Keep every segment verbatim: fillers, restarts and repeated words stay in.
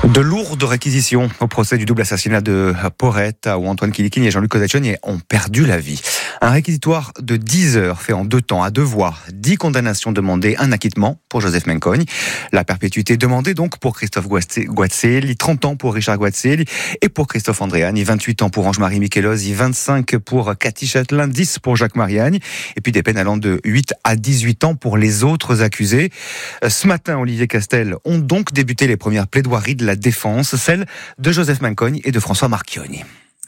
De lourdes réquisitions au procès du double assassinat de Porrette, où Antoine Kilikine et Jean-Luc Kozachony ont perdu la vie. Un réquisitoire de dix heures fait en deux temps, à deux voix. dix condamnations demandées, un acquittement pour Joseph Mencogne. La perpétuité demandée donc pour Christophe Guazzelli, trente ans pour Richard Guazzelli et pour Christophe Andréani, vingt-huit ans pour Ange-Marie Michelosi, vingt-cinq pour Cathy Châtelain, dix pour Jacques Mariani, et puis des peines allant de huit à dix-huit ans pour les autres accusés. Ce matin, Olivier Castel ont donc débuté les premières plaidoiries de la défense, celle de Joseph Mencogne et de François Marchionni.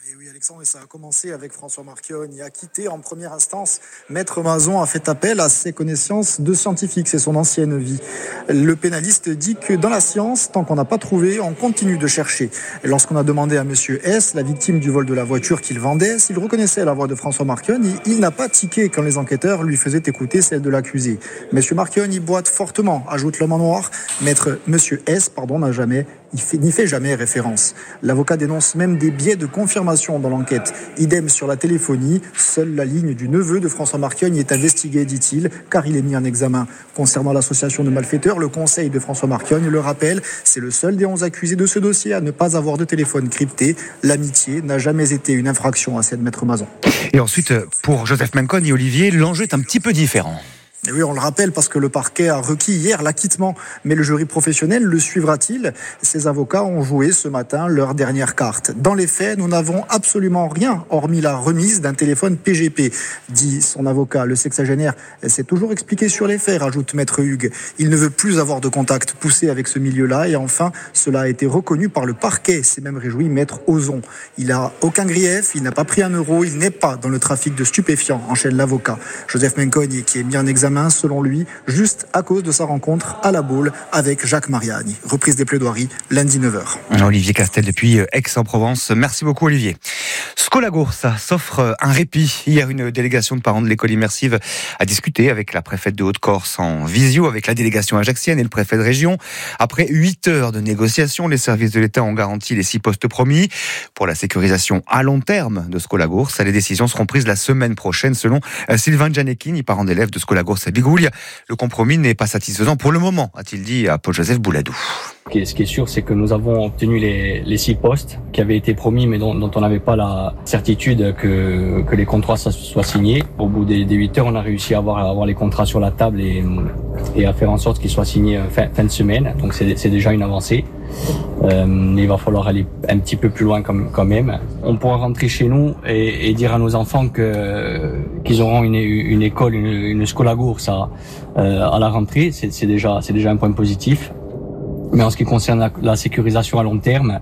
Et ça a commencé avec François Marchionni, acquitté en première instance. Maître Mazon a fait appel à ses connaissances de scientifique, c'est son ancienne vie. Le pénaliste dit que dans la science, tant qu'on n'a pas trouvé, on continue de chercher. Et lorsqu'on a demandé à monsieur S, la victime du vol de la voiture qu'il vendait, s'il reconnaissait la voix de François Marchionni, il n'a pas tiqué quand les enquêteurs lui faisaient écouter celle de l'accusé. Monsieur Marchionni boite fortement, ajoute l'homme en noir. Maître monsieur S, pardon, n'a jamais Il fait, n'y fait jamais référence. L'avocat dénonce même des biais de confirmation dans l'enquête. Idem sur la téléphonie. Seule la ligne du neveu de François Marchionni est investiguée, dit-il, car il est mis en examen. Concernant l'association de malfaiteurs, le conseil de François Marchionni le rappelle, c'est le seul des onze accusés de ce dossier à ne pas avoir de téléphone crypté. L'amitié n'a jamais été une infraction, à cette Maître Mazon. Et ensuite, pour Joseph Mencogne et Olivier, l'enjeu est un petit peu différent. Et oui, on le rappelle parce que le parquet a requis hier l'acquittement. Mais le jury professionnel le suivra-t-il ? Ces avocats ont joué ce matin leur dernière carte. Dans les faits, nous n'avons absolument rien, hormis la remise d'un téléphone P G P, dit son avocat. Le sexagénaire s'est toujours expliqué sur les faits, rajoute Maître Hugues. Il ne veut plus avoir de contact poussé avec ce milieu-là. Et enfin, cela a été reconnu par le parquet. C'est même réjoui Maître Ozon. Il n'a aucun grief, il n'a pas pris un euro, il n'est pas dans le trafic de stupéfiants, enchaîne l'avocat. Joseph Mencogne, qui est mis en examen selon lui, juste à cause de sa rencontre à la Baule avec Jacques Mariani. Reprise des plaidoiries, lundi neuf heures. Olivier Castel depuis Aix-en-Provence. Merci beaucoup Olivier. Scolagours, ça s'offre un répit. Hier, une délégation de parents de l'école immersive a discuté avec la préfète de Haute-Corse en visio, avec la délégation ajaxienne et le préfet de région. Après huit heures de négociations, les services de l'État ont garanti les six postes promis. Pour la sécurisation à long terme de Scolagours, les décisions seront prises la semaine prochaine, selon Sylvain Gianecchini, parent d'élève de Scolagours à Bigouille. Le compromis n'est pas satisfaisant pour le moment, a-t-il dit à Paul-Joseph Bouladou. Ce qui est sûr, c'est que nous avons obtenu les, les six postes qui avaient été promis, mais dont, dont on n'avait pas la certitude que, que les contrats soient signés. Au bout des, des huit heures, on a réussi à avoir, à avoir les contrats sur la table et, et à faire en sorte qu'ils soient signés fin, fin de semaine. Donc c'est, c'est déjà une avancée. Euh, il va falloir aller un petit peu plus loin quand, quand même. On pourra rentrer chez nous et, et dire à nos enfants que qu'ils auront une, une école, une, une Scolagours à, euh, à la rentrée. C'est, c'est déjà, c'est déjà un point positif. Mais en ce qui concerne la, la sécurisation à long terme,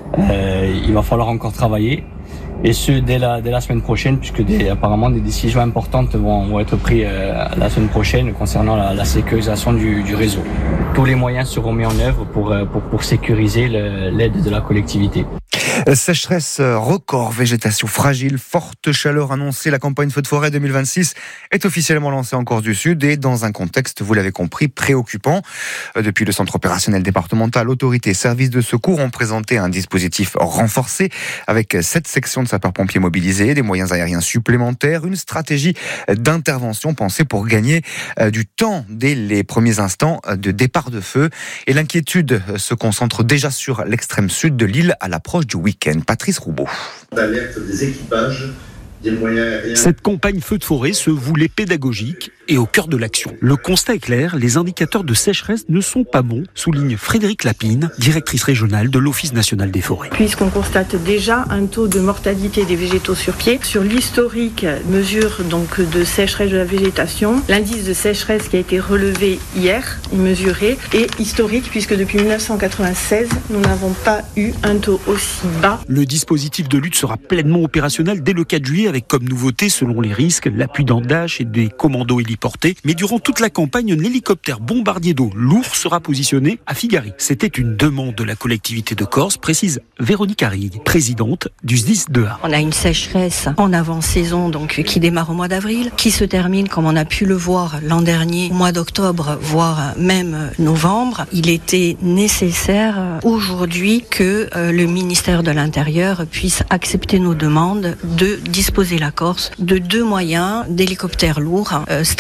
euh, il va falloir encore travailler. Et ce, dès la, dès la semaine prochaine, puisque des, apparemment des décisions importantes vont, vont être prises euh, la semaine prochaine concernant la, la sécurisation du, du réseau. Tous les moyens seront mis en œuvre pour, pour, pour sécuriser le, l'aide de la collectivité. Sécheresse record, végétation fragile, forte chaleur annoncée. La campagne feu de forêt deux mille vingt-six est officiellement lancée en Corse du Sud et dans un contexte, vous l'avez compris, préoccupant. Depuis le centre opérationnel départemental, autorités et services de secours ont présenté un dispositif renforcé avec sept sections de sapeurs-pompiers mobilisés, des moyens aériens supplémentaires, une stratégie d'intervention pensée pour gagner du temps dès les premiers instants de départ de feu. Et l'inquiétude se concentre déjà sur l'extrême sud de l'île à l'approche du week-end. Patrice Roubaud. D'alerte des équipages, des moyens aériens. Cette campagne feu de forêt se voulait pédagogique et au cœur de l'action. Le constat est clair, les indicateurs de sécheresse ne sont pas bons, souligne Frédéric Lapine, directrice régionale de l'Office national des forêts. Puisqu'on constate déjà un taux de mortalité des végétaux sur pied. Sur l'historique mesure donc de sécheresse de la végétation, l'indice de sécheresse qui a été relevé hier, mesuré, est historique puisque depuis dix-neuf cent quatre-vingt-seize, nous n'avons pas eu un taux aussi bas. Le dispositif de lutte sera pleinement opérationnel dès le quatre juillet avec comme nouveauté, selon les risques, l'appui d'Andache et des commandos héliportés. Mais durant toute la campagne, un hélicoptère bombardier d'eau lourd sera positionné à Figari. C'était une demande de la collectivité de Corse, précise Véronique Arrigue, présidente du S D I S deux A. On a une sécheresse en avant-saison donc qui démarre au mois d'avril, qui se termine comme on a pu le voir l'an dernier, au mois d'octobre, voire même novembre. Il était nécessaire aujourd'hui que euh, le ministère de l'Intérieur puisse accepter nos demandes de disposer la Corse de deux moyens d'hélicoptères lourds euh,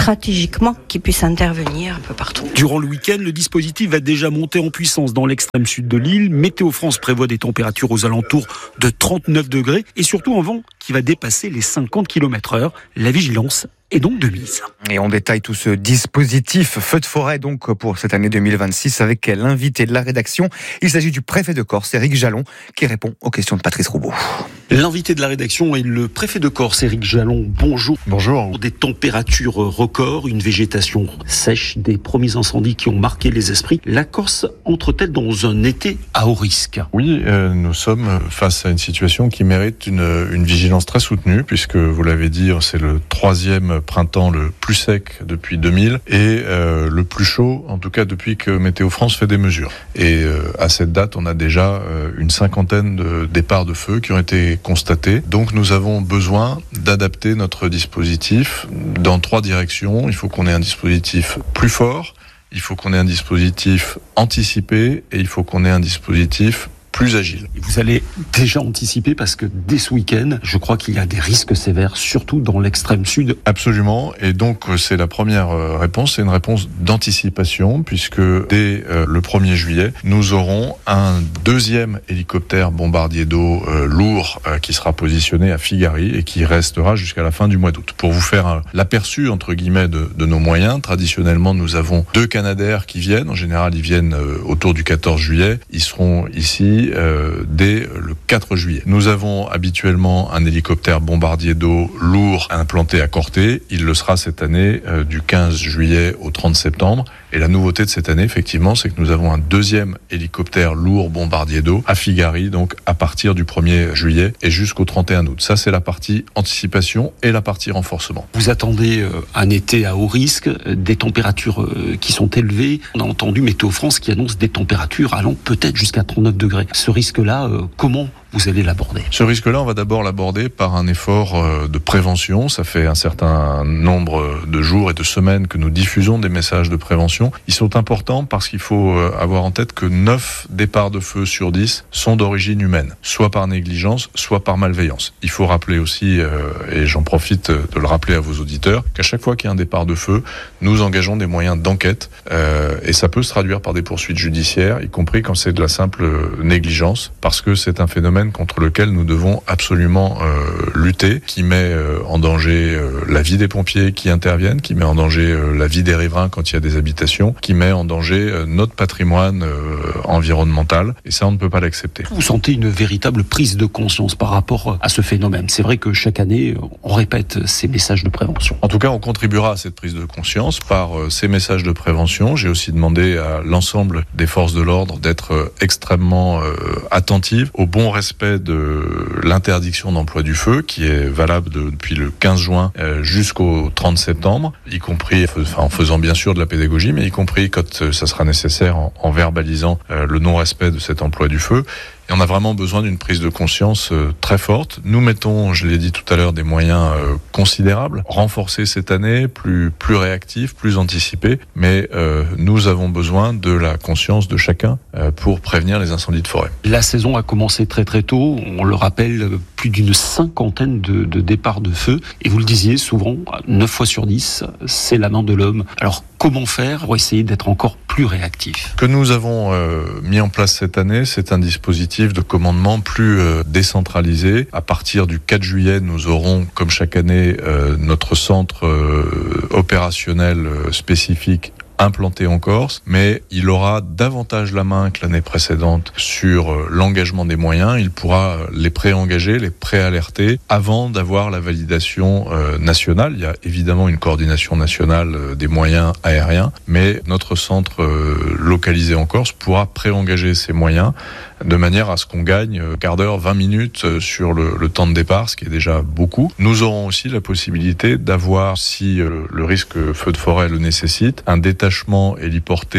stratégiquement qui puisse intervenir un peu partout. Durant le week-end, le dispositif va déjà monter en puissance dans l'extrême sud de l'île. Météo France prévoit des températures aux alentours de trente-neuf degrés et surtout un vent qui va dépasser les cinquante kilomètres heure. La vigilance est donc de mise. Et on détaille tout ce dispositif feu de forêt donc pour cette année deux mille vingt-six avec l'invité de la rédaction. Il s'agit du préfet de Corse, Éric Jalon, qui répond aux questions de Patrice Roubaud. L'invité de la rédaction est le préfet de Corse, Éric Jalon. Bonjour. Bonjour. Des températures records, une végétation sèche, des premiers incendies qui ont marqué les esprits. La Corse entre-t-elle dans un été à haut risque ? Oui, euh, nous sommes face à une situation qui mérite une, une vigilance très soutenue, puisque vous l'avez dit, c'est le troisième printemps le plus sec depuis deux mille et euh, le plus chaud, en tout cas depuis que Météo France fait des mesures. Et euh, à cette date, on a déjà euh, une cinquantaine de départs de feu qui ont été constatés. Donc nous avons besoin d'adapter notre dispositif dans trois directions. Il faut qu'on ait un dispositif plus fort, il faut qu'on ait un dispositif anticipé et il faut qu'on ait un dispositif plus agile. Vous allez déjà anticiper parce que dès ce week-end, je crois qu'il y a des risques sévères, surtout dans l'extrême sud. Absolument, et donc c'est la première réponse, c'est une réponse d'anticipation, puisque dès euh, le premier juillet, nous aurons un deuxième hélicoptère bombardier d'eau euh, lourd euh, qui sera positionné à Figari et qui restera jusqu'à la fin du mois d'août. Pour vous faire un, l'aperçu, entre guillemets, de, de nos moyens, traditionnellement, nous avons deux Canadair qui viennent, en général, ils viennent euh, autour du quatorze juillet, ils seront ici Euh, dès le quatre juillet. Nous avons habituellement un hélicoptère bombardier d'eau lourd implanté à Corté. Il le sera cette année euh, du quinze juillet au trente septembre. Et la nouveauté de cette année, effectivement, c'est que nous avons un deuxième hélicoptère lourd bombardier d'eau à Figari, donc à partir du premier juillet et jusqu'au trente et un août. Ça, c'est la partie anticipation et la partie renforcement. Vous attendez un été à haut risque, des températures qui sont élevées. On a entendu Météo France qui annonce des températures allant peut-être jusqu'à trente-neuf degrés. Ce risque-là, comment vous allez l'aborder ? Ce risque-là, on va d'abord l'aborder par un effort de prévention. Ça fait un certain nombre de jours et de semaines que nous diffusons des messages de prévention. Ils sont importants parce qu'il faut avoir en tête que neuf départs de feu sur dix sont d'origine humaine, soit par négligence, soit par malveillance. Il faut rappeler aussi, et j'en profite de le rappeler à vos auditeurs, qu'à chaque fois qu'il y a un départ de feu, nous engageons des moyens d'enquête et ça peut se traduire par des poursuites judiciaires, y compris quand c'est de la simple négligence, parce que c'est un phénomène contre lequel nous devons absolument euh, lutter, qui met euh, en danger euh, la vie des pompiers qui interviennent, qui met en danger euh, la vie des riverains quand il y a des habitations, qui met en danger euh, notre patrimoine euh, environnemental, et ça on ne peut pas l'accepter. Vous sentez une véritable prise de conscience par rapport à ce phénomène ? C'est vrai que chaque année, on répète ces messages de prévention. En tout cas, on contribuera à cette prise de conscience par euh, ces messages de prévention. J'ai aussi demandé à l'ensemble des forces de l'ordre d'être euh, extrêmement euh, attentives au bon respect de l'interdiction d'emploi du feu qui est valable de, depuis le quinze juin euh, jusqu'au trente septembre, y compris enfin, en faisant bien sûr de la pédagogie, mais y compris quand euh, ça sera nécessaire en, en verbalisant euh, le non-respect de cet emploi du feu. Et on a vraiment besoin d'une prise de conscience euh, très forte. Nous mettons, je l'ai dit tout à l'heure, des moyens euh, considérables, renforcés cette année, plus plus réactifs, plus anticipés. Mais euh, nous avons besoin de la conscience de chacun euh, pour prévenir les incendies de forêt. La saison a commencé très très tôt. On le rappelle, plus d'une cinquantaine de, de départs de feu. Et vous le disiez souvent, neuf fois sur dix, c'est la main de l'homme. Alors comment faire pour essayer d'être encore plus réactif ? Ce que nous avons euh, mis en place cette année, c'est un dispositif de commandement plus euh, décentralisé. À partir du quatre juillet, nous aurons, comme chaque année, euh, notre centre euh, opérationnel euh, spécifique implanté en Corse, mais il aura davantage la main que l'année précédente sur euh, l'engagement des moyens. Il pourra les pré-engager, les pré-alerter avant d'avoir la validation euh, nationale. Il y a évidemment une coordination nationale euh, des moyens aériens, mais notre centre euh, localisé en Corse pourra pré-engager ces moyens de manière à ce qu'on gagne un quart d'heure, vingt minutes sur le, le temps de départ, ce qui est déjà beaucoup. Nous aurons aussi la possibilité d'avoir, si euh, le risque feu de forêt le nécessite, un détachement héliporté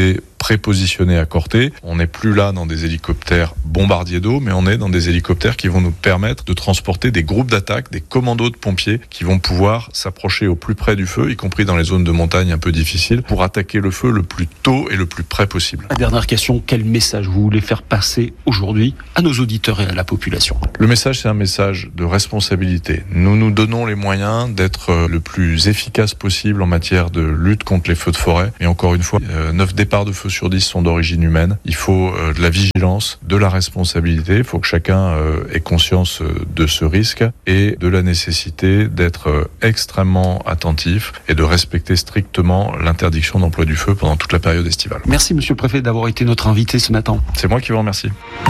prépositionnés à Corté. On n'est plus là dans des hélicoptères bombardiers d'eau, mais on est dans des hélicoptères qui vont nous permettre de transporter des groupes d'attaque, des commandos de pompiers qui vont pouvoir s'approcher au plus près du feu, y compris dans les zones de montagne un peu difficiles, pour attaquer le feu le plus tôt et le plus près possible. La dernière question, quel message vous voulez faire passer aujourd'hui à nos auditeurs et à la population ? Le message, c'est un message de responsabilité. Nous nous donnons les moyens d'être le plus efficace possible en matière de lutte contre les feux de forêt. Et encore une fois, neuf départs de feu sur dix sont d'origine humaine. Il faut de la vigilance, de la responsabilité. Il faut que chacun ait conscience de ce risque et de la nécessité d'être extrêmement attentif et de respecter strictement l'interdiction d'emploi du feu pendant toute la période estivale. Merci Monsieur le Préfet d'avoir été notre invité ce matin. C'est moi qui vous remercie.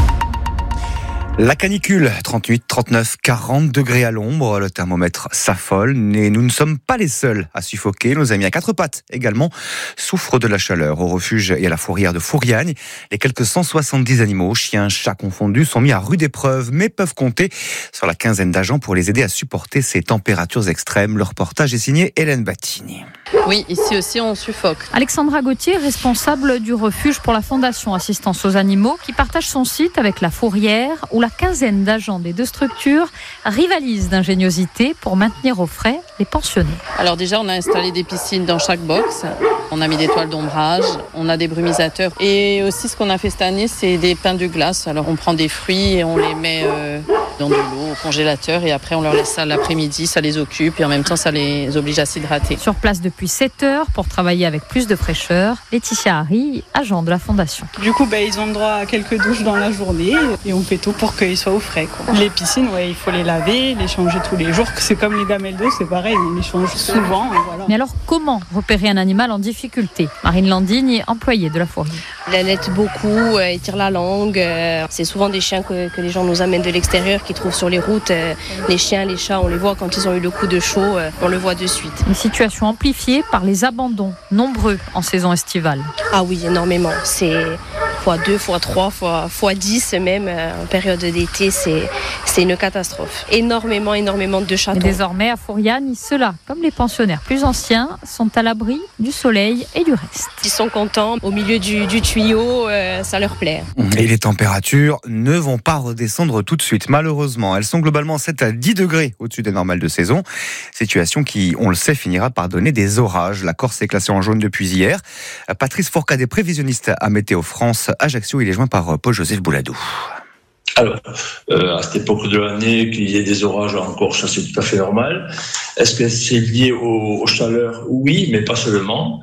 La canicule, trente-huit, trente-neuf, quarante degrés à l'ombre, le thermomètre s'affole, mais nous ne sommes pas les seuls à suffoquer. Nos amis à quatre pattes également souffrent de la chaleur. Au refuge et à la fourrière de Fouriagne, les quelques cent soixante-dix animaux, chiens, chats confondus, sont mis à rude épreuve, mais peuvent compter sur la quinzaine d'agents pour les aider à supporter ces températures extrêmes. Le reportage est signé Hélène Battini. Oui, ici aussi on suffoque. Alexandra Gauthier, responsable du refuge pour la Fondation Assistance aux Animaux, qui partage son site avec la fourrière, où la quinzaine d'agents des deux structures rivalisent d'ingéniosité pour maintenir au frais les pensionnés. Alors déjà, on a installé des piscines dans chaque box. On a mis des toiles d'ombrage, on a des brumisateurs. Et aussi, ce qu'on a fait cette année, c'est des pains de glace. Alors, on prend des fruits et on les met euh, dans de l'eau au congélateur. Et après, on leur laisse ça l'après-midi, ça les occupe. Et en même temps, ça les oblige à s'hydrater. Sur place depuis sept heures pour travailler avec plus de fraîcheur. Laetitia Harry, agent de la Fondation. Du coup, bah, ils ont le droit à quelques douches dans la journée. Et on fait tout pour qu'ils soient au frais, quoi. Les piscines, ouais, il faut les laver, les changer tous les jours. C'est comme les gamelles d'eau, c'est pareil, on les change souvent. Voilà. Mais alors, comment repérer un animal en difficulté ? Marine Landigne, employée de la fourrière. Il allait beaucoup, euh, il tire la langue. Euh, c'est souvent des chiens que, que les gens nous amènent de l'extérieur, qu'ils trouvent sur les routes. Euh, les chiens, les chats, on les voit quand ils ont eu le coup de chaud, euh, on le voit de suite. Une situation amplifiée par les abandons, nombreux en saison estivale. Ah oui, énormément. C'est fois deux, fois trois, fois, fois dix même euh, en période d'été, c'est, c'est une catastrophe. Énormément, énormément de chatons. Et désormais, à Fouriagne, ceux-là, comme les pensionnaires plus anciens, sont à l'abri du soleil et du reste. Ils sont contents, au milieu du, du tuyau, euh, ça leur plaît. Et les températures ne vont pas redescendre tout de suite, malheureusement. Elles sont globalement sept à dix degrés au-dessus des normales de saison. Situation qui, on le sait, finira par donner des orages. La Corse est classée en jaune depuis hier. Patrice Fourcade, prévisionniste à Météo France, Ajaccio, il est joint par Paul-Joseph Bouladou. Alors, euh, à cette époque de l'année, qu'il y ait des orages en Corse, c'est tout à fait normal. Est-ce que c'est lié aux, aux chaleurs ? Oui, mais pas seulement,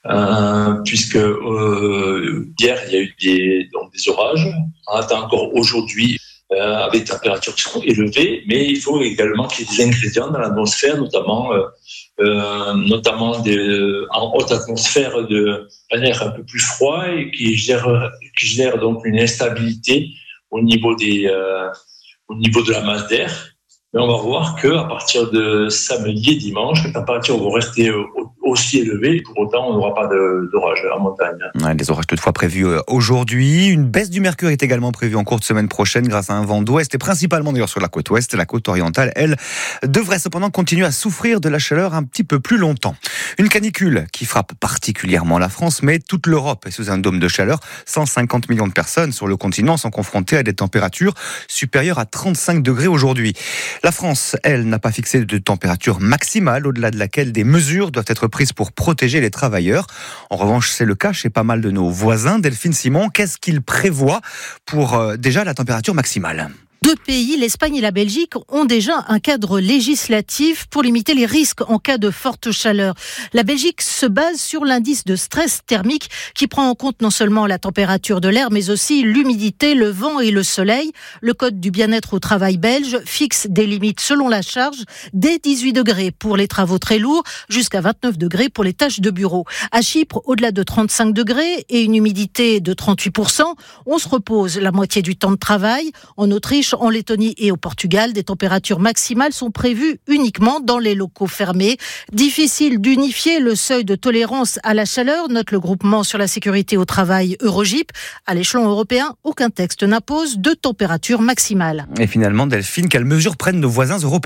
euh, puisque euh, hier, il y a eu des, donc, des orages. On attend encore aujourd'hui euh, avec des températures qui sont élevées, mais il faut également qu'il y ait des ingrédients dans l'atmosphère, notamment, euh, euh, notamment des, en haute atmosphère, de, un air un peu plus froid et qui gère, qui gère donc une instabilité au niveau des, euh, au niveau de la masse d'air. Mais on va voir qu'à partir de samedi et dimanche, les températures vont rester aussi élevées. Pour autant, on n'aura pas de, d'orage en montagne. Ouais, des orages toutefois prévus aujourd'hui. Une baisse du mercure est également prévue en cours de semaine prochaine grâce à un vent d'ouest et principalement d'ailleurs sur la côte ouest. La côte orientale, elle, devrait cependant continuer à souffrir de la chaleur un petit peu plus longtemps. Une canicule qui frappe particulièrement la France, mais toute l'Europe est sous un dôme de chaleur. cent cinquante millions de personnes sur le continent sont confrontées à des températures supérieures à trente-cinq degrés aujourd'hui. La France, elle, n'a pas fixé de température maximale au-delà de laquelle des mesures doivent être prises pour protéger les travailleurs. En revanche, c'est le cas chez pas mal de nos voisins. Delphine Simon, qu'est-ce qu'ils prévoient pour euh, déjà la température maximale ? Deux pays, l'Espagne et la Belgique, ont déjà un cadre législatif pour limiter les risques en cas de forte chaleur. La Belgique se base sur l'indice de stress thermique qui prend en compte non seulement la température de l'air, mais aussi l'humidité, le vent et le soleil. Le code du bien-être au travail belge fixe des limites selon la charge, dès dix-huit degrés pour les travaux très lourds, jusqu'à vingt-neuf degrés pour les tâches de bureau. À Chypre, au-delà de trente-cinq degrés et une humidité de trente-huit pour cent, on se repose la moitié du temps de travail. En Autriche, en Lettonie et au Portugal, des températures maximales sont prévues uniquement dans les locaux fermés. Difficile d'unifier le seuil de tolérance à la chaleur, note le groupement sur la sécurité au travail Eurogip. À l'échelon européen, aucun texte n'impose de température maximale. Et finalement, Delphine, quelles mesures prennent nos voisins européens ?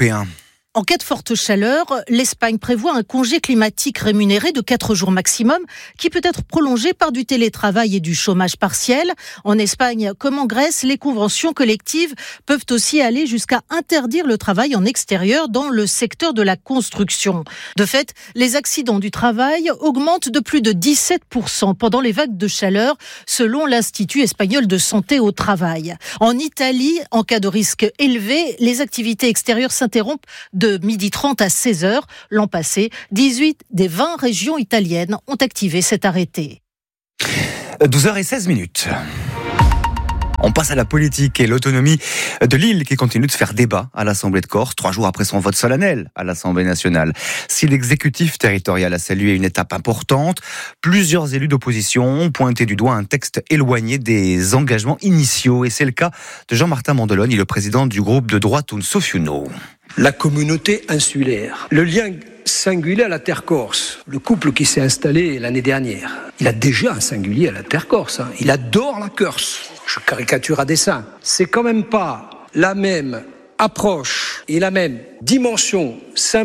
En cas de forte chaleur, l'Espagne prévoit un congé climatique rémunéré de quatre jours maximum qui peut être prolongé par du télétravail et du chômage partiel. En Espagne, comme en Grèce, les conventions collectives peuvent aussi aller jusqu'à interdire le travail en extérieur dans le secteur de la construction. De fait, les accidents du travail augmentent de plus de dix-sept pour cent pendant les vagues de chaleur, selon l'Institut espagnol de santé au travail. En Italie, en cas de risque élevé, les activités extérieures s'interrompent de midi trente à seize heures. L'an passé, dix-huit des vingt régions italiennes ont activé cet arrêté. douze heures seize minutes. On passe à la politique et l'autonomie de l'île qui continue de faire débat à l'Assemblée de Corse, trois jours après son vote solennel à l'Assemblée nationale. Si l'exécutif territorial a salué une étape importante, plusieurs élus d'opposition ont pointé du doigt un texte éloigné des engagements initiaux. Et c'est le cas de Jean-Martin Mandeloni, le président du groupe de droite Un Sofiono. La communauté insulaire, le lien singulier à la terre corse, le couple qui s'est installé l'année dernière, il a déjà un singulier à la terre corse, hein. Il adore la Corse. Je caricature à dessein. C'est quand même pas la même approche et la même dimension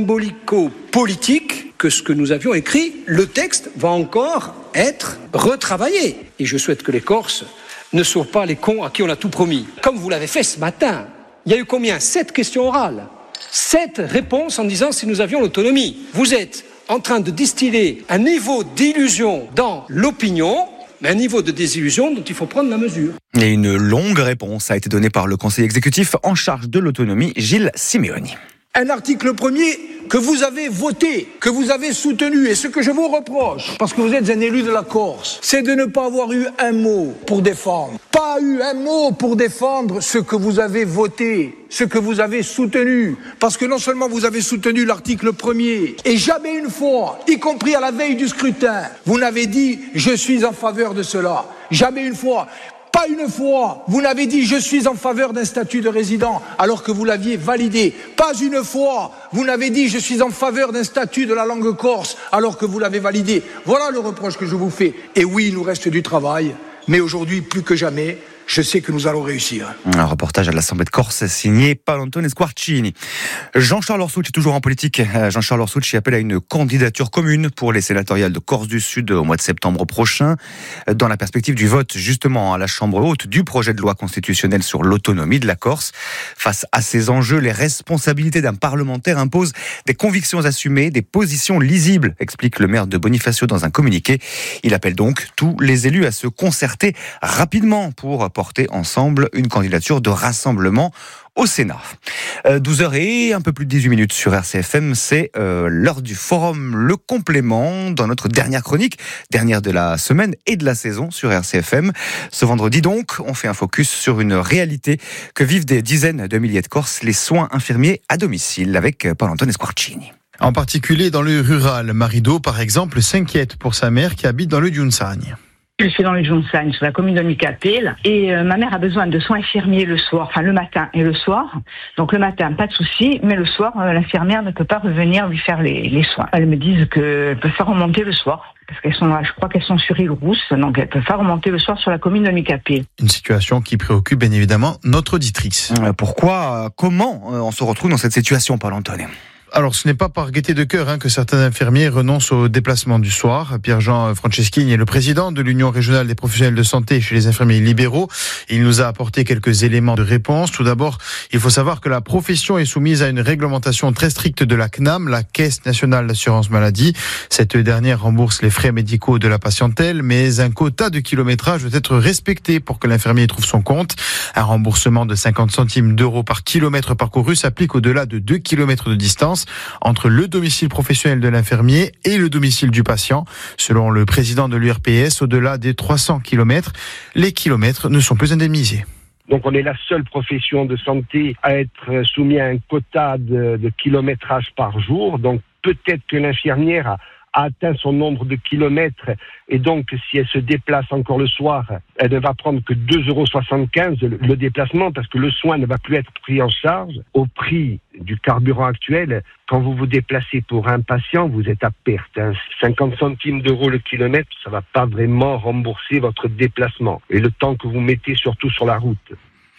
symbolico-politique que ce que nous avions écrit. Le texte va encore être retravaillé. Et je souhaite que les Corses ne soient pas les cons à qui on a tout promis. Comme vous l'avez fait ce matin, il y a eu combien ? Sept questions orales. Sept réponses en disant si nous avions l'autonomie. Vous êtes en train de distiller un niveau d'illusion dans l'opinion, mais un niveau de désillusion dont il faut prendre la mesure. Et une longue réponse a été donnée par le conseil exécutif en charge de l'autonomie, Gilles Simeoni. Un article premier que vous avez voté, que vous avez soutenu, et ce que je vous reproche, parce que vous êtes un élu de la Corse, c'est de ne pas avoir eu un mot pour défendre. Pas eu un mot pour défendre ce que vous avez voté, ce que vous avez soutenu. Parce que non seulement vous avez soutenu l'article premier, et jamais une fois, y compris à la veille du scrutin, vous n'avez dit « je suis en faveur de cela ». Jamais une fois. Pas une fois, vous n'avez dit « je suis en faveur d'un statut de résident » alors que vous l'aviez validé. Pas une fois, vous n'avez dit « je suis en faveur d'un statut de la langue corse » alors que vous l'avez validé. Voilà le reproche que je vous fais. Et oui, il nous reste du travail, mais aujourd'hui, plus que jamais, je sais que nous allons réussir. Un reportage à l'Assemblée de Corse signé Palantone Squarcini. Jean-Charles Orsucci est toujours en politique. Jean-Charles Orsucci appelle à une candidature commune pour les sénatoriales de Corse du Sud au mois de septembre prochain, dans la perspective du vote justement à la Chambre haute du projet de loi constitutionnelle sur l'autonomie de la Corse. Face à ces enjeux, les responsabilités d'un parlementaire imposent des convictions assumées, des positions lisibles, explique le maire de Bonifacio dans un communiqué. Il appelle donc tous les élus à se concerter rapidement pour porter ensemble une candidature de rassemblement au Sénat. Euh, douze heures et un peu plus de dix-huit minutes sur R C F M, c'est euh, l'heure du forum Le Complément, dans notre dernière chronique, dernière de la semaine et de la saison sur R C F M. Ce vendredi donc, on fait un focus sur une réalité que vivent des dizaines de milliers de Corses, les soins infirmiers à domicile, avec Palantone Squarcini. En particulier dans le rural, Marido, par exemple, s'inquiète pour sa mère qui habite dans le Giunsagne. Je suis dans le Giunsagne, sur la commune de Micapel, et euh, ma mère a besoin de soins infirmiers le soir, enfin le matin et le soir. Donc le matin, pas de souci, mais le soir, euh, l'infirmière ne peut pas revenir lui faire les, les soins. Elles me disent qu'elles peuvent faire remonter le soir, parce qu'elles sont, je crois qu'elles sont sur île Rousse, donc elles peuvent faire remonter le soir sur la commune de Micapel. Une situation qui préoccupe bien évidemment notre auditrice. Pourquoi, comment on se retrouve dans cette situation, Palantone ? Alors, ce n'est pas par gaieté de cœur hein, que certains infirmiers renoncent au déplacement du soir. Pierre-Jean Franceschini est le président de l'Union régionale des professionnels de santé chez les infirmiers libéraux. Il nous a apporté quelques éléments de réponse. Tout d'abord, il faut savoir que la profession est soumise à une réglementation très stricte de la C N A M, la Caisse nationale d'assurance maladie. Cette dernière rembourse les frais médicaux de la patientèle, mais un quota de kilométrage doit être respecté pour que l'infirmier trouve son compte. Un remboursement de cinquante centimes d'euros par kilomètre parcouru s'applique au-delà de deux kilomètres de distance entre le domicile professionnel de l'infirmier et le domicile du patient. Selon le président de l'U R P S, au-delà des trois cents kilomètres, les kilomètres ne sont plus indemnisés. Donc on est la seule profession de santé à être soumise à un quota de, de kilométrage par jour. Donc peut-être que l'infirmière a a atteint son nombre de kilomètres et donc si elle se déplace encore le soir, elle ne va prendre que deux euros soixante-quinze le, le déplacement parce que le soin ne va plus être pris en charge. Au prix du carburant actuel, quand vous vous déplacez pour un patient, vous êtes à perte. Hein. cinquante centimes d'euros le kilomètre, ça ne va pas vraiment rembourser votre déplacement et le temps que vous mettez surtout sur la route.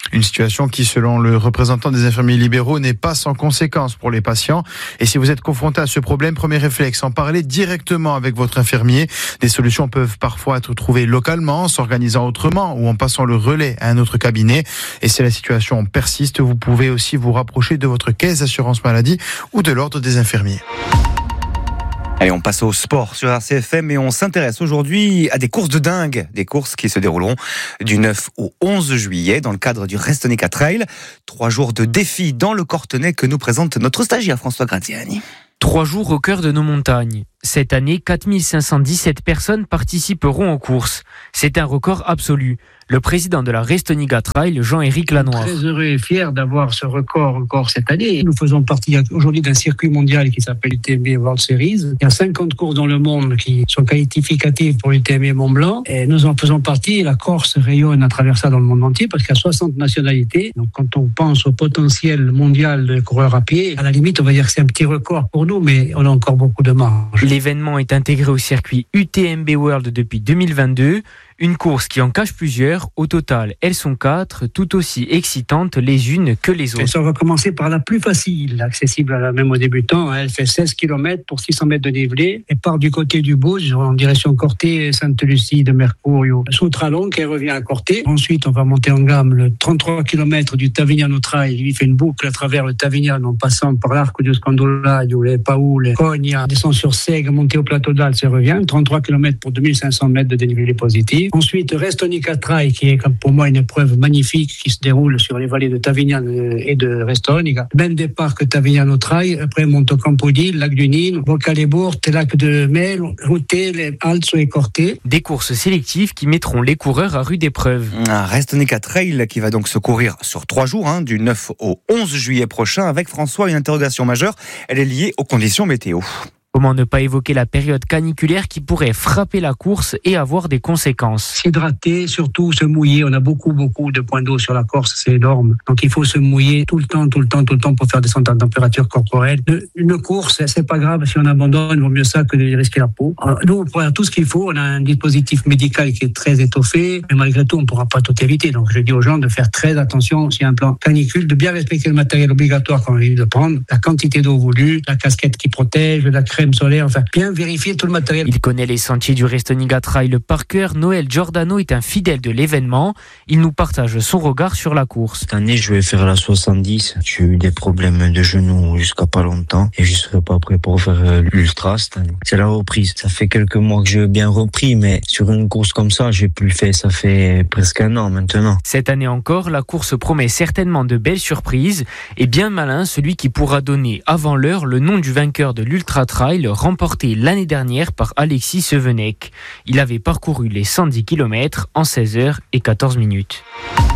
Une situation qui, selon le représentant des infirmiers libéraux, n'est pas sans conséquences pour les patients. Et si vous êtes confronté à ce problème, premier réflexe, en parler directement avec votre infirmier. Des solutions peuvent parfois être trouvées localement, en s'organisant autrement ou en passant le relais à un autre cabinet. Et si la situation persiste, vous pouvez aussi vous rapprocher de votre caisse d'assurance maladie ou de l'ordre des infirmiers. Allez, on passe au sport sur R C F M et on s'intéresse aujourd'hui à des courses de dingue, des courses qui se dérouleront du neuf au onze juillet dans le cadre du Restonica Trail. Trois jours de défis dans le Cortenay que nous présente notre stagiaire François Graziani. Trois jours au cœur de nos montagnes. Cette année, quatre mille cinq cent dix-sept personnes participeront aux courses. C'est un record absolu. Le président de la Restonica Trail, Jean-Éric Lanoir. Très heureux et fier d'avoir ce record encore cette année. Nous faisons partie aujourd'hui d'un circuit mondial qui s'appelle l'U T M B World Series. Il y a cinquante courses dans le monde qui sont qualificatives pour l'U T M B Mont Blanc. Et nous en faisons partie. La Corse rayonne à travers ça dans le monde entier parce qu'il y a soixante nationalités. Donc quand on pense au potentiel mondial de coureurs à pied, à la limite, on va dire que c'est un petit record pour nous, mais on a encore beaucoup de marge. L'événement est intégré au circuit U T M B World depuis deux mille vingt-deux. Une course qui en cache plusieurs. Au total, elles sont quatre, tout aussi excitantes les unes que les autres. Et ça, on va commencer par la plus facile, accessible à la même aux débutants. Elle fait seize kilomètres pour six cents mètres de dénivelé et part du côté du Bouge en direction Corté, Sainte-Lucie de Mercurio. Soutralon qui revient à Corté. Ensuite, on va monter en gamme le trente-trois kilomètres du Tavignano Trail. Il fait une boucle à travers le Tavignano en passant par l'Arc de Scandolaio, les Paoule, Cogna, descend sur Sègue, monter au plateau d'Alce et revient. trente-trois kilomètres pour deux mille cinq cents mètres de dénivelé positif. Ensuite, Restonica Trail, qui est pour moi une épreuve magnifique qui se déroule sur les vallées de Tavignano et de Restonica. Même départ que Tavignano Trail, après Monte Campodil, lac du Nil, Boccalebourg, lac de Mel, Routé, les Alzo et Corté. Des courses sélectives qui mettront les coureurs à rude épreuve. Un Restonica Trail qui va donc se courir sur trois jours, hein, du neuf au onze juillet prochain. Avec François, une interrogation majeure, elle est liée aux conditions météo. Comment ne pas évoquer la période caniculaire qui pourrait frapper la course et avoir des conséquences? S'hydrater, surtout se mouiller. On a beaucoup, beaucoup de points d'eau sur la Corse, c'est énorme. Donc il faut se mouiller tout le temps, tout le temps, tout le temps pour faire descendre la température corporelle. Une course, c'est pas grave si on abandonne, il vaut mieux ça que de risquer la peau. Alors, nous, on pourra tout ce qu'il faut. On a un dispositif médical qui est très étoffé, mais malgré tout, on ne pourra pas tout éviter. Donc je dis aux gens de faire très attention s'il y a un plan canicule, de bien respecter le matériel obligatoire qu'on a envie de prendre, la quantité d'eau voulue, la casquette qui protège, la crème solaire, enfin bien vérifier tout le matériel. Il connaît les sentiers du Restonica Trail par cœur. Noël Giordano est un fidèle de l'événement. Il nous partage son regard sur la course. Cette année, je vais faire la soixante-dix. J'ai eu des problèmes de genoux jusqu'à pas longtemps et je serai pas prêt pour faire l'ultra cette année. C'est la reprise. Ça fait quelques mois que j'ai bien repris, mais sur une course comme ça, j'ai plus le fait. Ça fait presque un an maintenant. Cette année encore, la course promet certainement de belles surprises et bien malin celui qui pourra donner avant l'heure le nom du vainqueur de l'Ultra Trail remporté l'année dernière par Alexis Sevenec. Il avait parcouru les cent dix kilomètres en seize heures et quatorze minutes.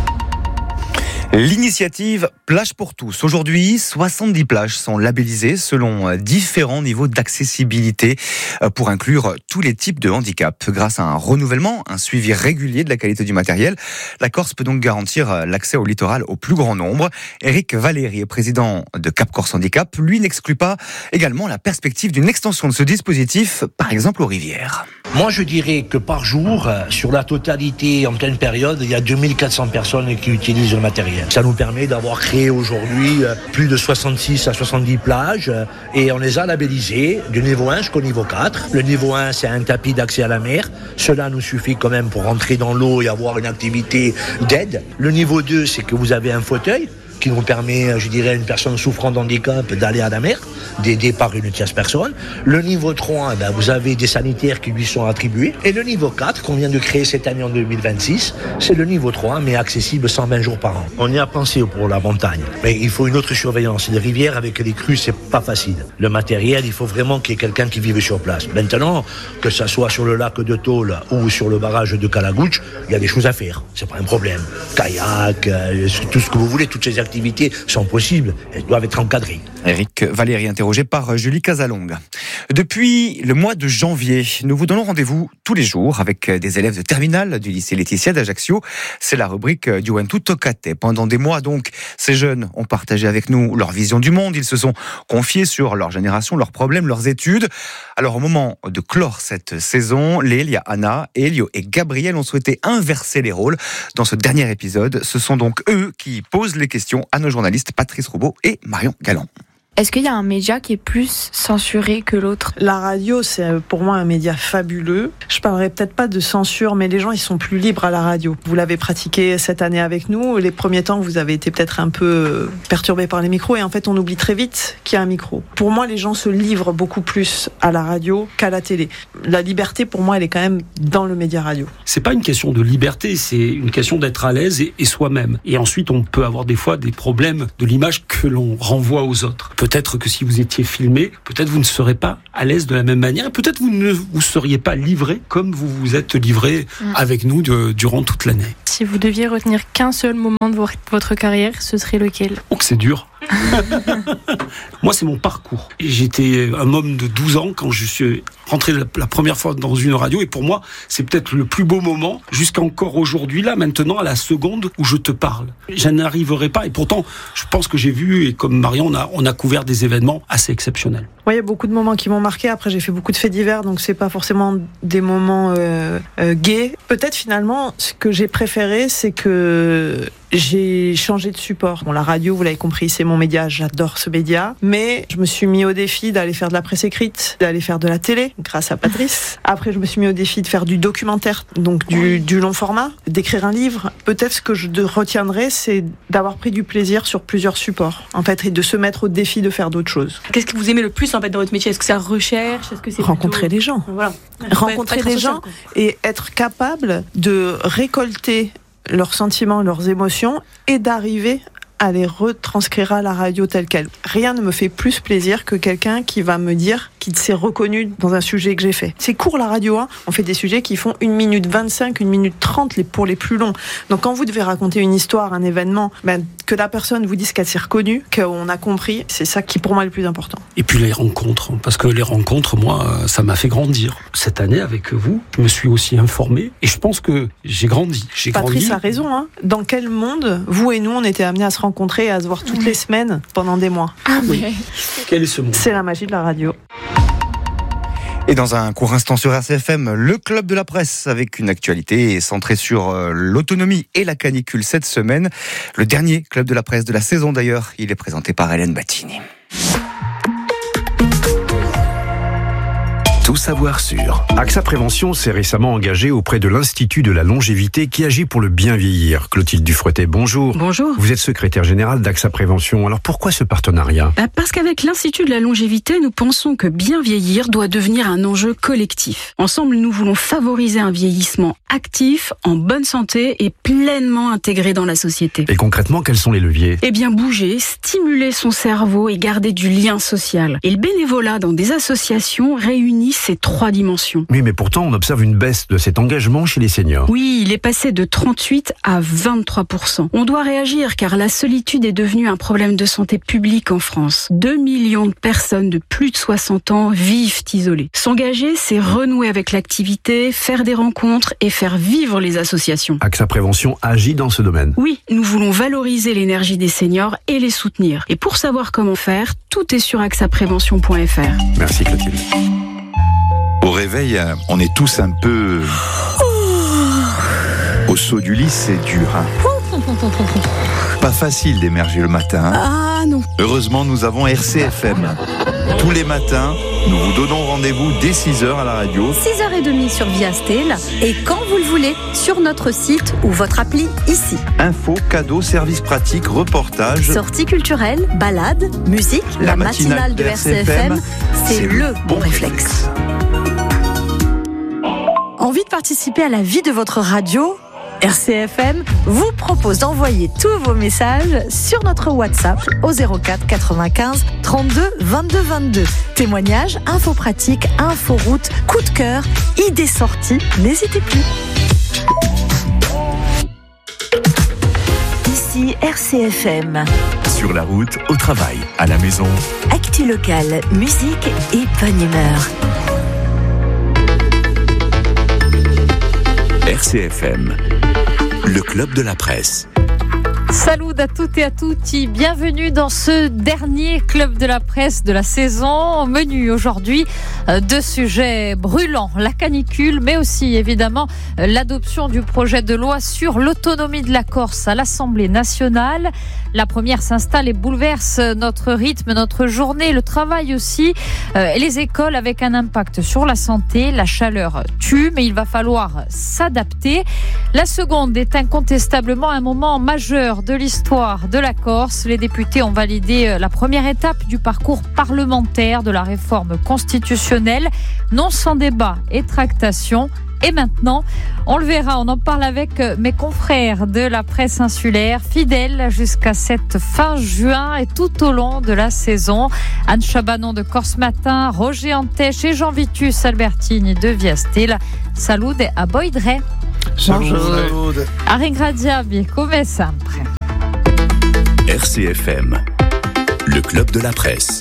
L'initiative Plage pour tous. Aujourd'hui, soixante-dix plages sont labellisées selon différents niveaux d'accessibilité pour inclure tous les types de handicap. Grâce à un renouvellement, un suivi régulier de la qualité du matériel, la Corse peut donc garantir l'accès au littoral au plus grand nombre. Éric Valéry est président de Cap Corse Handicap. Lui n'exclut pas également la perspective d'une extension de ce dispositif, par exemple aux rivières. Moi, je dirais que par jour, sur la totalité, en pleine période, il y a deux mille quatre cents personnes qui utilisent le matériel. Ça nous permet d'avoir créé aujourd'hui plus de soixante-six à soixante-dix plages et on les a labellisées du niveau un jusqu'au niveau quatre. Le niveau un, c'est un tapis d'accès à la mer. Cela nous suffit quand même pour rentrer dans l'eau et avoir une activité d'aide. Le niveau deux, c'est que vous avez un fauteuil qui nous permet, je dirais, à une personne souffrant d'handicap d'aller à la mer, d'aider par une tierce personne. Le niveau trois, ben, vous avez des sanitaires qui lui sont attribués. Et le niveau quatre, qu'on vient de créer cette année en deux mille vingt-six, c'est le niveau trois, mais accessible cent vingt jours par an. On y a pensé pour la montagne, mais il faut une autre surveillance. Les rivières avec les crues, c'est pas facile. Le matériel, il faut vraiment qu'il y ait quelqu'un qui vive sur place. Maintenant, que ça soit sur le lac de Tôle ou sur le barrage de Calagouche, il y a des choses à faire. C'est pas un problème. Kayak, euh, tout ce que vous voulez, toutes ces activités activités sont possibles, elles doivent être encadrées. Éric Valéry, interrogé par Julie Casalong. Depuis le mois de janvier, nous vous donnons rendez-vous tous les jours avec des élèves de terminale du lycée Laetitia d'Ajaccio. C'est la rubrique du Juventud Tocate. Pendant des mois, donc, ces jeunes ont partagé avec nous leur vision du monde. Ils se sont confiés sur leur génération, leurs problèmes, leurs études. Alors, au moment de clore cette saison, Lélia, Anna, Elio et Gabriel ont souhaité inverser les rôles. Dans ce dernier épisode, ce sont donc eux qui posent les questions à nos journalistes Patrice Roubaud et Marion Galland. Est-ce qu'il y a un média qui est plus censuré que l'autre ? La radio, c'est pour moi un média fabuleux. Je parlerai peut-être pas de censure, mais les gens, ils sont plus libres à la radio. Vous l'avez pratiqué cette année avec nous. Les premiers temps, vous avez été peut-être un peu perturbés par les micros et en fait, on oublie très vite qu'il y a un micro. Pour moi, les gens se livrent beaucoup plus à la radio qu'à la télé. La liberté, pour moi, elle est quand même dans le média radio. C'est pas une question de liberté, c'est une question d'être à l'aise et, et soi-même. Et ensuite, on peut avoir des fois des problèmes de l'image que l'on renvoie aux autres. Peut-être que si vous étiez filmé, peut-être vous ne serez pas à l'aise de la même manière et peut-être vous ne vous seriez pas livré comme vous vous êtes livré mmh. avec nous de, durant toute l'année. Si vous deviez retenir qu'un seul moment de votre carrière, ce serait lequel ? Oh que c'est dur. Moi, c'est mon parcours. J'étais un homme de douze ans quand je suis rentré la première fois dans une radio et pour moi, c'est peut-être le plus beau moment jusqu'encore aujourd'hui, là, maintenant, à la seconde où je te parle. Je n'arriverai pas et pourtant, je pense que j'ai vu et comme Marion, on a, on a couvert des événements assez exceptionnels. Oui, il y a beaucoup de moments qui m'ont marqué. Après, j'ai fait beaucoup de faits divers, donc c'est pas forcément des moments euh, euh, gays. Peut-être finalement, ce que j'ai préféré, c'est que j'ai changé de support. Bon, la radio, vous l'avez compris, c'est mon média, j'adore ce média. Mais je me suis mis au défi d'aller faire de la presse écrite, d'aller faire de la télé, grâce à Patrice. Après, je me suis mis au défi de faire du documentaire, donc du, du long format, d'écrire un livre. Peut-être ce que je retiendrai, c'est d'avoir pris du plaisir sur plusieurs supports, en fait, et de se mettre au défi de faire d'autres choses. Qu'est-ce que vous aimez le plus, en fait, dans votre métier ? Est-ce que c'est la recherche ? Est-ce que c'est rencontrer plutôt... des gens. Voilà. Rencontrer des gens et être capable de récolter leurs sentiments, leurs émotions et d'arriver à les retranscrire à la radio telle quelle. Rien ne me fait plus plaisir que quelqu'un qui va me dire qu'il s'est reconnu dans un sujet que j'ai fait. C'est court la radio, hein. On fait des sujets qui font une minute vingt-cinq, une minute trente les, pour les plus longs. Donc quand vous devez raconter une histoire, un événement, ben, que la personne vous dise qu'elle s'est reconnue, qu'on a compris, c'est ça qui pour moi est le plus important. Et puis les rencontres, parce que les rencontres, moi, ça m'a fait grandir. Cette année avec vous, je me suis aussi informé et je pense que j'ai grandi. J'ai Patrice grandi. a raison, hein. Dans quel monde, vous et nous, on était amenés à se rencontrer et à se voir toutes les semaines pendant des mois. Ah oui. Quel est ce monde ? C'est la magie de la radio. Et dans un court instant sur R C F M, le Club de la Presse avec une actualité centrée sur l'autonomie et la canicule cette semaine. Le dernier Club de la Presse de la saison d'ailleurs, il est présenté par Hélène Battini. Tout savoir sur. AXA Prévention s'est récemment engagé auprès de l'Institut de la longévité qui agit pour le bien vieillir. Clotilde Dufretet, bonjour. Bonjour. Vous êtes secrétaire générale d'AXA Prévention. Alors pourquoi ce partenariat ? bah Parce qu'avec l'Institut de la longévité, nous pensons que bien vieillir doit devenir un enjeu collectif. Ensemble, nous voulons favoriser un vieillissement actif, en bonne santé et pleinement intégré dans la société. Et concrètement, quels sont les leviers ? Eh bien, bouger, stimuler son cerveau et garder du lien social. Et le bénévolat dans des associations réunit ces trois dimensions. Oui, mais pourtant, on observe une baisse de cet engagement chez les seniors. Oui, il est passé de trente-huit à vingt-trois pour cent. On doit réagir car la solitude est devenue un problème de santé publique en France. deux millions de personnes de plus de soixante ans vivent isolées. S'engager, c'est renouer avec l'activité, faire des rencontres et faire vivre les associations. AXA Prévention agit dans ce domaine. Oui, nous voulons valoriser l'énergie des seniors et les soutenir. Et pour savoir comment faire, tout est sur axa prévention point f r. Merci Clotilde. Au réveil, on est tous un peu... Au saut du lit, c'est dur. Hein. Pas facile d'émerger le matin. Hein. Ah non. Heureusement, nous avons R C F M. Tous les matins, nous vous donnons rendez-vous dès six heures à la radio. six heures trente sur Viastel et quand vous le voulez, sur notre site ou votre appli ici. Infos, cadeaux, services pratiques, reportages. Sorties culturelles, balades, musique, la, la matinale, matinale de R C F M, c'est, c'est le bon réflexe. réflexe. Envie de participer à la vie de votre radio ? R C F M vous propose d'envoyer tous vos messages sur notre WhatsApp au zéro quatre quatre-vingt-quinze trente-deux vingt-deux vingt-deux. Témoignages, infos pratiques, infos routes, coup de cœur, idées sorties, n'hésitez plus. Ici midi, R C F M. Sur la route, au travail, à la maison. Actu locale, musique et bonne humeur. R C F M, le club de la presse. Salut à toutes et à tutti, bienvenue dans ce dernier club de la presse de la saison. Au menu aujourd'hui, deux sujets brûlants, la canicule, mais aussi évidemment l'adoption du projet de loi sur l'autonomie de la Corse à l'Assemblée nationale. La première s'installe et bouleverse notre rythme, notre journée, le travail aussi, euh, et les écoles avec un impact sur la santé. La chaleur tue, mais il va falloir s'adapter. La seconde est incontestablement un moment majeur de l'histoire de la Corse. Les députés ont validé la première étape du parcours parlementaire de la réforme constitutionnelle, non sans débat et tractation. Et maintenant, on le verra, on en parle avec mes confrères de la presse insulaire, fidèles jusqu'à cette fin juin et tout au long de la saison. Anne Chabanon de Corse Matin, Roger Antèche et Jean Vitus Albertini de Viastel. Salud a Boydre. Bonjour. A ringraziarvi come sempre. R C F M, le club de la presse.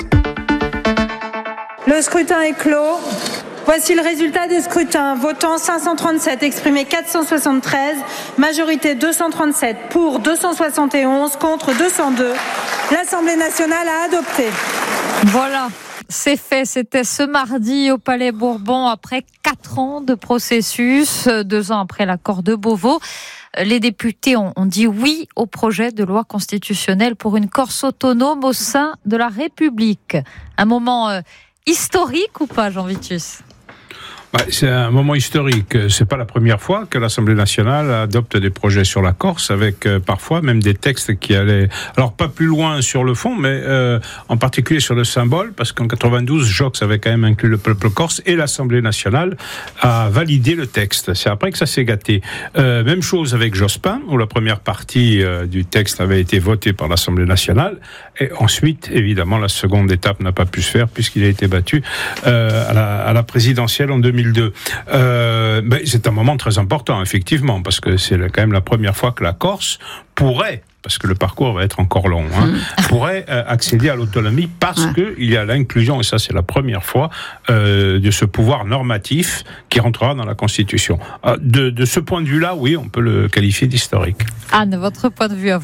Le scrutin est clos. Voici le résultat des scrutins. Votant cinq cent trente-sept, exprimé quatre cent soixante-treize, majorité deux cent trente-sept, pour deux cent soixante et onze, contre deux cent deux. L'Assemblée nationale a adopté. Voilà. C'est fait, c'était ce mardi au Palais Bourbon après quatre ans de processus, deux ans après l'accord de Beauvau. Les députés ont, ont dit oui au projet de loi constitutionnelle pour une Corse autonome au sein de la République. Un moment euh, historique ou pas, Jean Vitus ? Bah, c'est un moment historique. C'est pas la première fois que l'Assemblée nationale adopte des projets sur la Corse, avec euh, parfois même des textes qui allaient, alors pas plus loin sur le fond, mais euh, en particulier sur le symbole, parce qu'en quatre-vingt-douze, Joxe avait quand même inclus le peuple corse et l'Assemblée nationale a validé le texte. C'est après que ça s'est gâté. Euh, même chose avec Jospin, où la première partie euh, du texte avait été votée par l'Assemblée nationale, et ensuite, évidemment, la seconde étape n'a pas pu se faire puisqu'il a été battu euh, à, la, à la présidentielle en deux mille deux. Euh, ben, c'est un moment très important, effectivement, parce que c'est quand même la première fois que la Corse pourrait, parce que le parcours va être encore long, hein, mmh. pourrait euh, accéder à l'autonomie parce ouais. qu'il y a l'inclusion, et ça c'est la première fois, euh, de ce pouvoir normatif qui rentrera dans la Constitution. Euh, de, de ce point de vue-là, oui, on peut le qualifier d'historique. Anne, votre point de vue à vous ?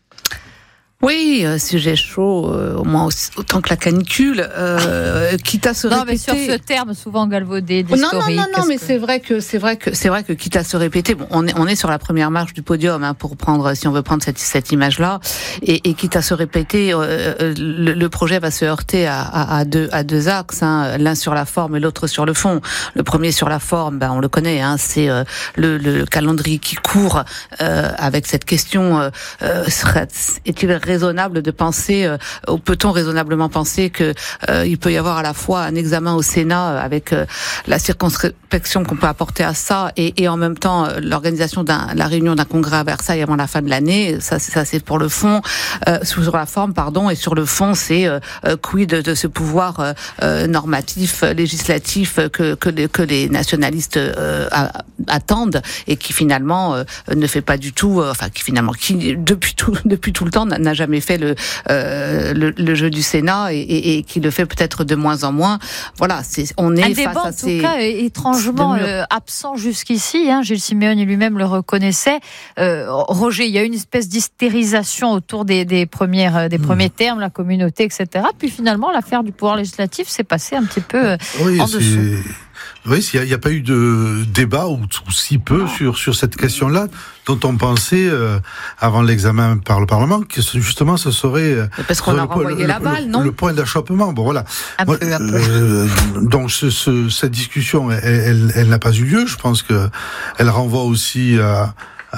Oui, euh, sujet chaud, euh, au moins aussi, autant que la canicule, euh, quitte à se non, répéter. Non, mais sur ce terme souvent galvaudé d'historique. Non, non, non, non mais que... c'est vrai que c'est vrai que c'est vrai que quitte à se répéter, bon, on est on est sur la première marche du podium, hein, pour prendre, si on veut prendre cette cette image-là, et, et quitte à se répéter, euh, le, le projet va se heurter à, à, à deux à deux axes, hein, l'un sur la forme et l'autre sur le fond. Le premier sur la forme, ben on le connaît, hein, c'est euh, le, le calendrier qui court euh, avec cette question euh, serait, est-il raisonnable de penser, euh, ou peut-on raisonnablement penser que euh, il peut y avoir à la fois un examen au Sénat avec euh, la circonspection qu'on peut apporter à ça et, et en même temps euh, l'organisation d'un la réunion d'un congrès à Versailles avant la fin de l'année. Ça, c'est, ça c'est pour le fond, euh, sur la forme, pardon, et sur le fond, c'est euh, quid de, de ce pouvoir euh, euh, normatif, législatif que que les, que les nationalistes euh, attendent et qui finalement euh, ne fait pas du tout, euh, enfin qui finalement qui depuis tout depuis tout le temps n'a, n'a jamais fait Le, euh, le, le jeu du Sénat et, et, et qui le fait peut-être de moins en moins. Voilà, c'est, on est un face débat, à en ces... tout cas, étrangement euh, absent jusqu'ici. Hein, Gilles Simeoni lui-même le reconnaissait. Euh, Roger, il y a une espèce d'hystérisation autour des, des, premières, des mmh. premiers termes, la communauté, et cetera. Puis finalement, l'affaire du pouvoir législatif s'est passée un petit peu euh, oui, en c'est... dessous. Oui, il n'y a, a pas eu de débat ou, ou si peu sur sur cette question-là dont on pensait euh, avant l'examen par le Parlement que justement ce serait euh, parce qu'on a renvoyé la balle, non ? Le point d'achoppement. Bon voilà. Un Moi, peu, un peu. Euh, donc ce, ce, cette discussion, elle, elle, elle n'a pas eu lieu. Je pense que elle renvoie aussi à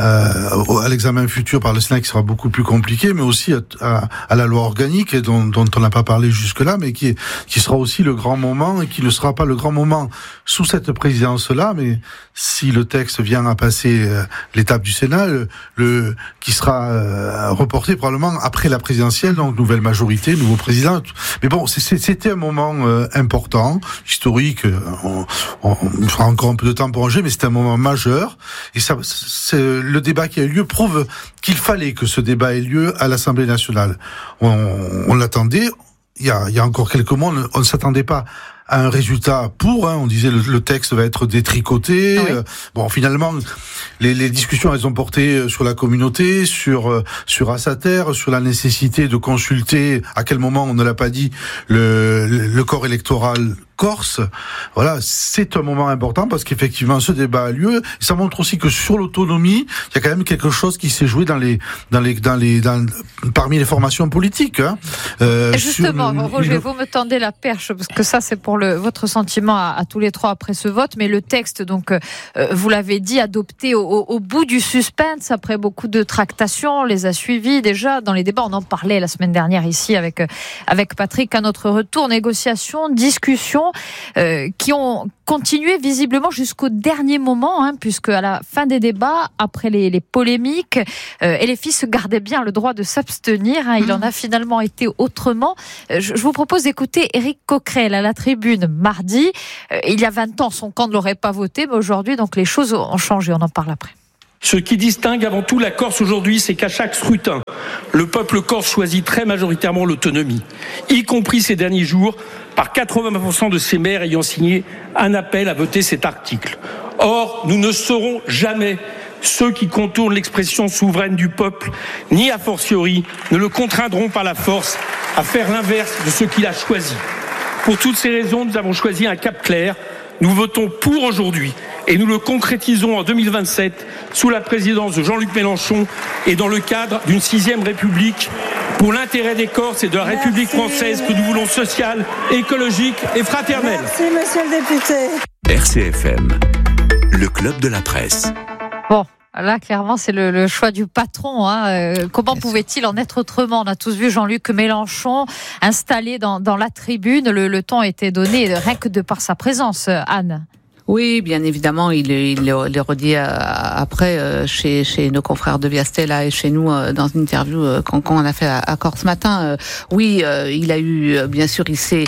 Euh, à l'examen futur par le Sénat qui sera beaucoup plus compliqué, mais aussi à, à, à la loi organique et dont, dont on n'a pas parlé jusque-là, mais qui, est, qui sera aussi le grand moment et qui ne sera pas le grand moment sous cette présidence-là, mais si le texte vient à passer euh, l'étape du Sénat, le, le qui sera euh, reporté probablement après la présidentielle, donc nouvelle majorité, nouveau président. Mais bon, c'est, c'était un moment euh, important, historique. On, on, on fera encore un peu de temps pour ranger, mais c'était un moment majeur. Et ça, c'est le débat qui a eu lieu prouve qu'il fallait que ce débat ait lieu à l'Assemblée nationale. On, on l'attendait. Il y a, il y a encore quelques mois, on ne, on ne s'attendait pas à un résultat pour, hein, on disait le, le texte va être détricoté. Ah oui. euh, bon, finalement, les, les discussions elles ont porté sur la communauté, sur euh, sur Assater, sur la nécessité de consulter. À quel moment on ne l'a pas dit le, le, le corps électoral corse. Voilà, c'est un moment important parce qu'effectivement ce débat a lieu. Ça montre aussi que sur l'autonomie, il y a quand même quelque chose qui s'est joué dans les dans les dans les dans, parmi les formations politiques. Hein. Euh, Justement, le, Roger, le... vous me tendez la perche parce que ça c'est pour le votre sentiment à, à tous les trois après ce vote, mais le texte donc euh, vous l'avez dit adopté au, au, au bout du suspense après beaucoup de tractations, on les a suivis déjà dans les débats. On en parlait la semaine dernière ici avec avec Patrick à notre retour, négociations, discussions. Euh, qui ont continué visiblement jusqu'au dernier moment, hein, puisque à la fin des débats, après les, les polémiques, euh, L F I se gardait bien le droit de s'abstenir. Hein, il en a finalement été autrement. Euh, je, je vous propose d'écouter Éric Coquerel à la tribune mardi. Euh, il y a vingt ans, son camp ne l'aurait pas voté, mais aujourd'hui, donc les choses ont changé. On en parle après. Ce qui distingue avant tout la Corse aujourd'hui, c'est qu'à chaque scrutin, le peuple corse choisit très majoritairement l'autonomie, y compris ces derniers jours, par quatre-vingts pour cent de ses maires ayant signé un appel à voter cet article. Or, nous ne serons jamais ceux qui contournent l'expression souveraine du peuple, ni a fortiori ne le contraindront par la force à faire l'inverse de ce qu'il a choisi. Pour toutes ces raisons, nous avons choisi un cap clair. Nous votons pour aujourd'hui et nous le concrétisons en deux mille vingt-sept sous la présidence de Jean-Luc Mélenchon et dans le cadre d'une sixième République pour l'intérêt des Corses et de la Merci. République française que nous voulons sociale, écologique et fraternelle. Merci monsieur le député. R C F M, le club de la presse. Bon. Là, clairement, c'est le, le choix du patron. Hein. Euh, comment pouvait-il en être autrement ? On a tous vu Jean-Luc Mélenchon installé dans, dans la tribune. Le, le temps était donné rien que de par sa présence, Anne. Oui, bien évidemment, il, il, il le redit après chez, chez nos confrères de Viastella et chez nous dans une interview quand, quand on a fait à, à Corse ce matin. Oui, il a eu, bien sûr, il s'est,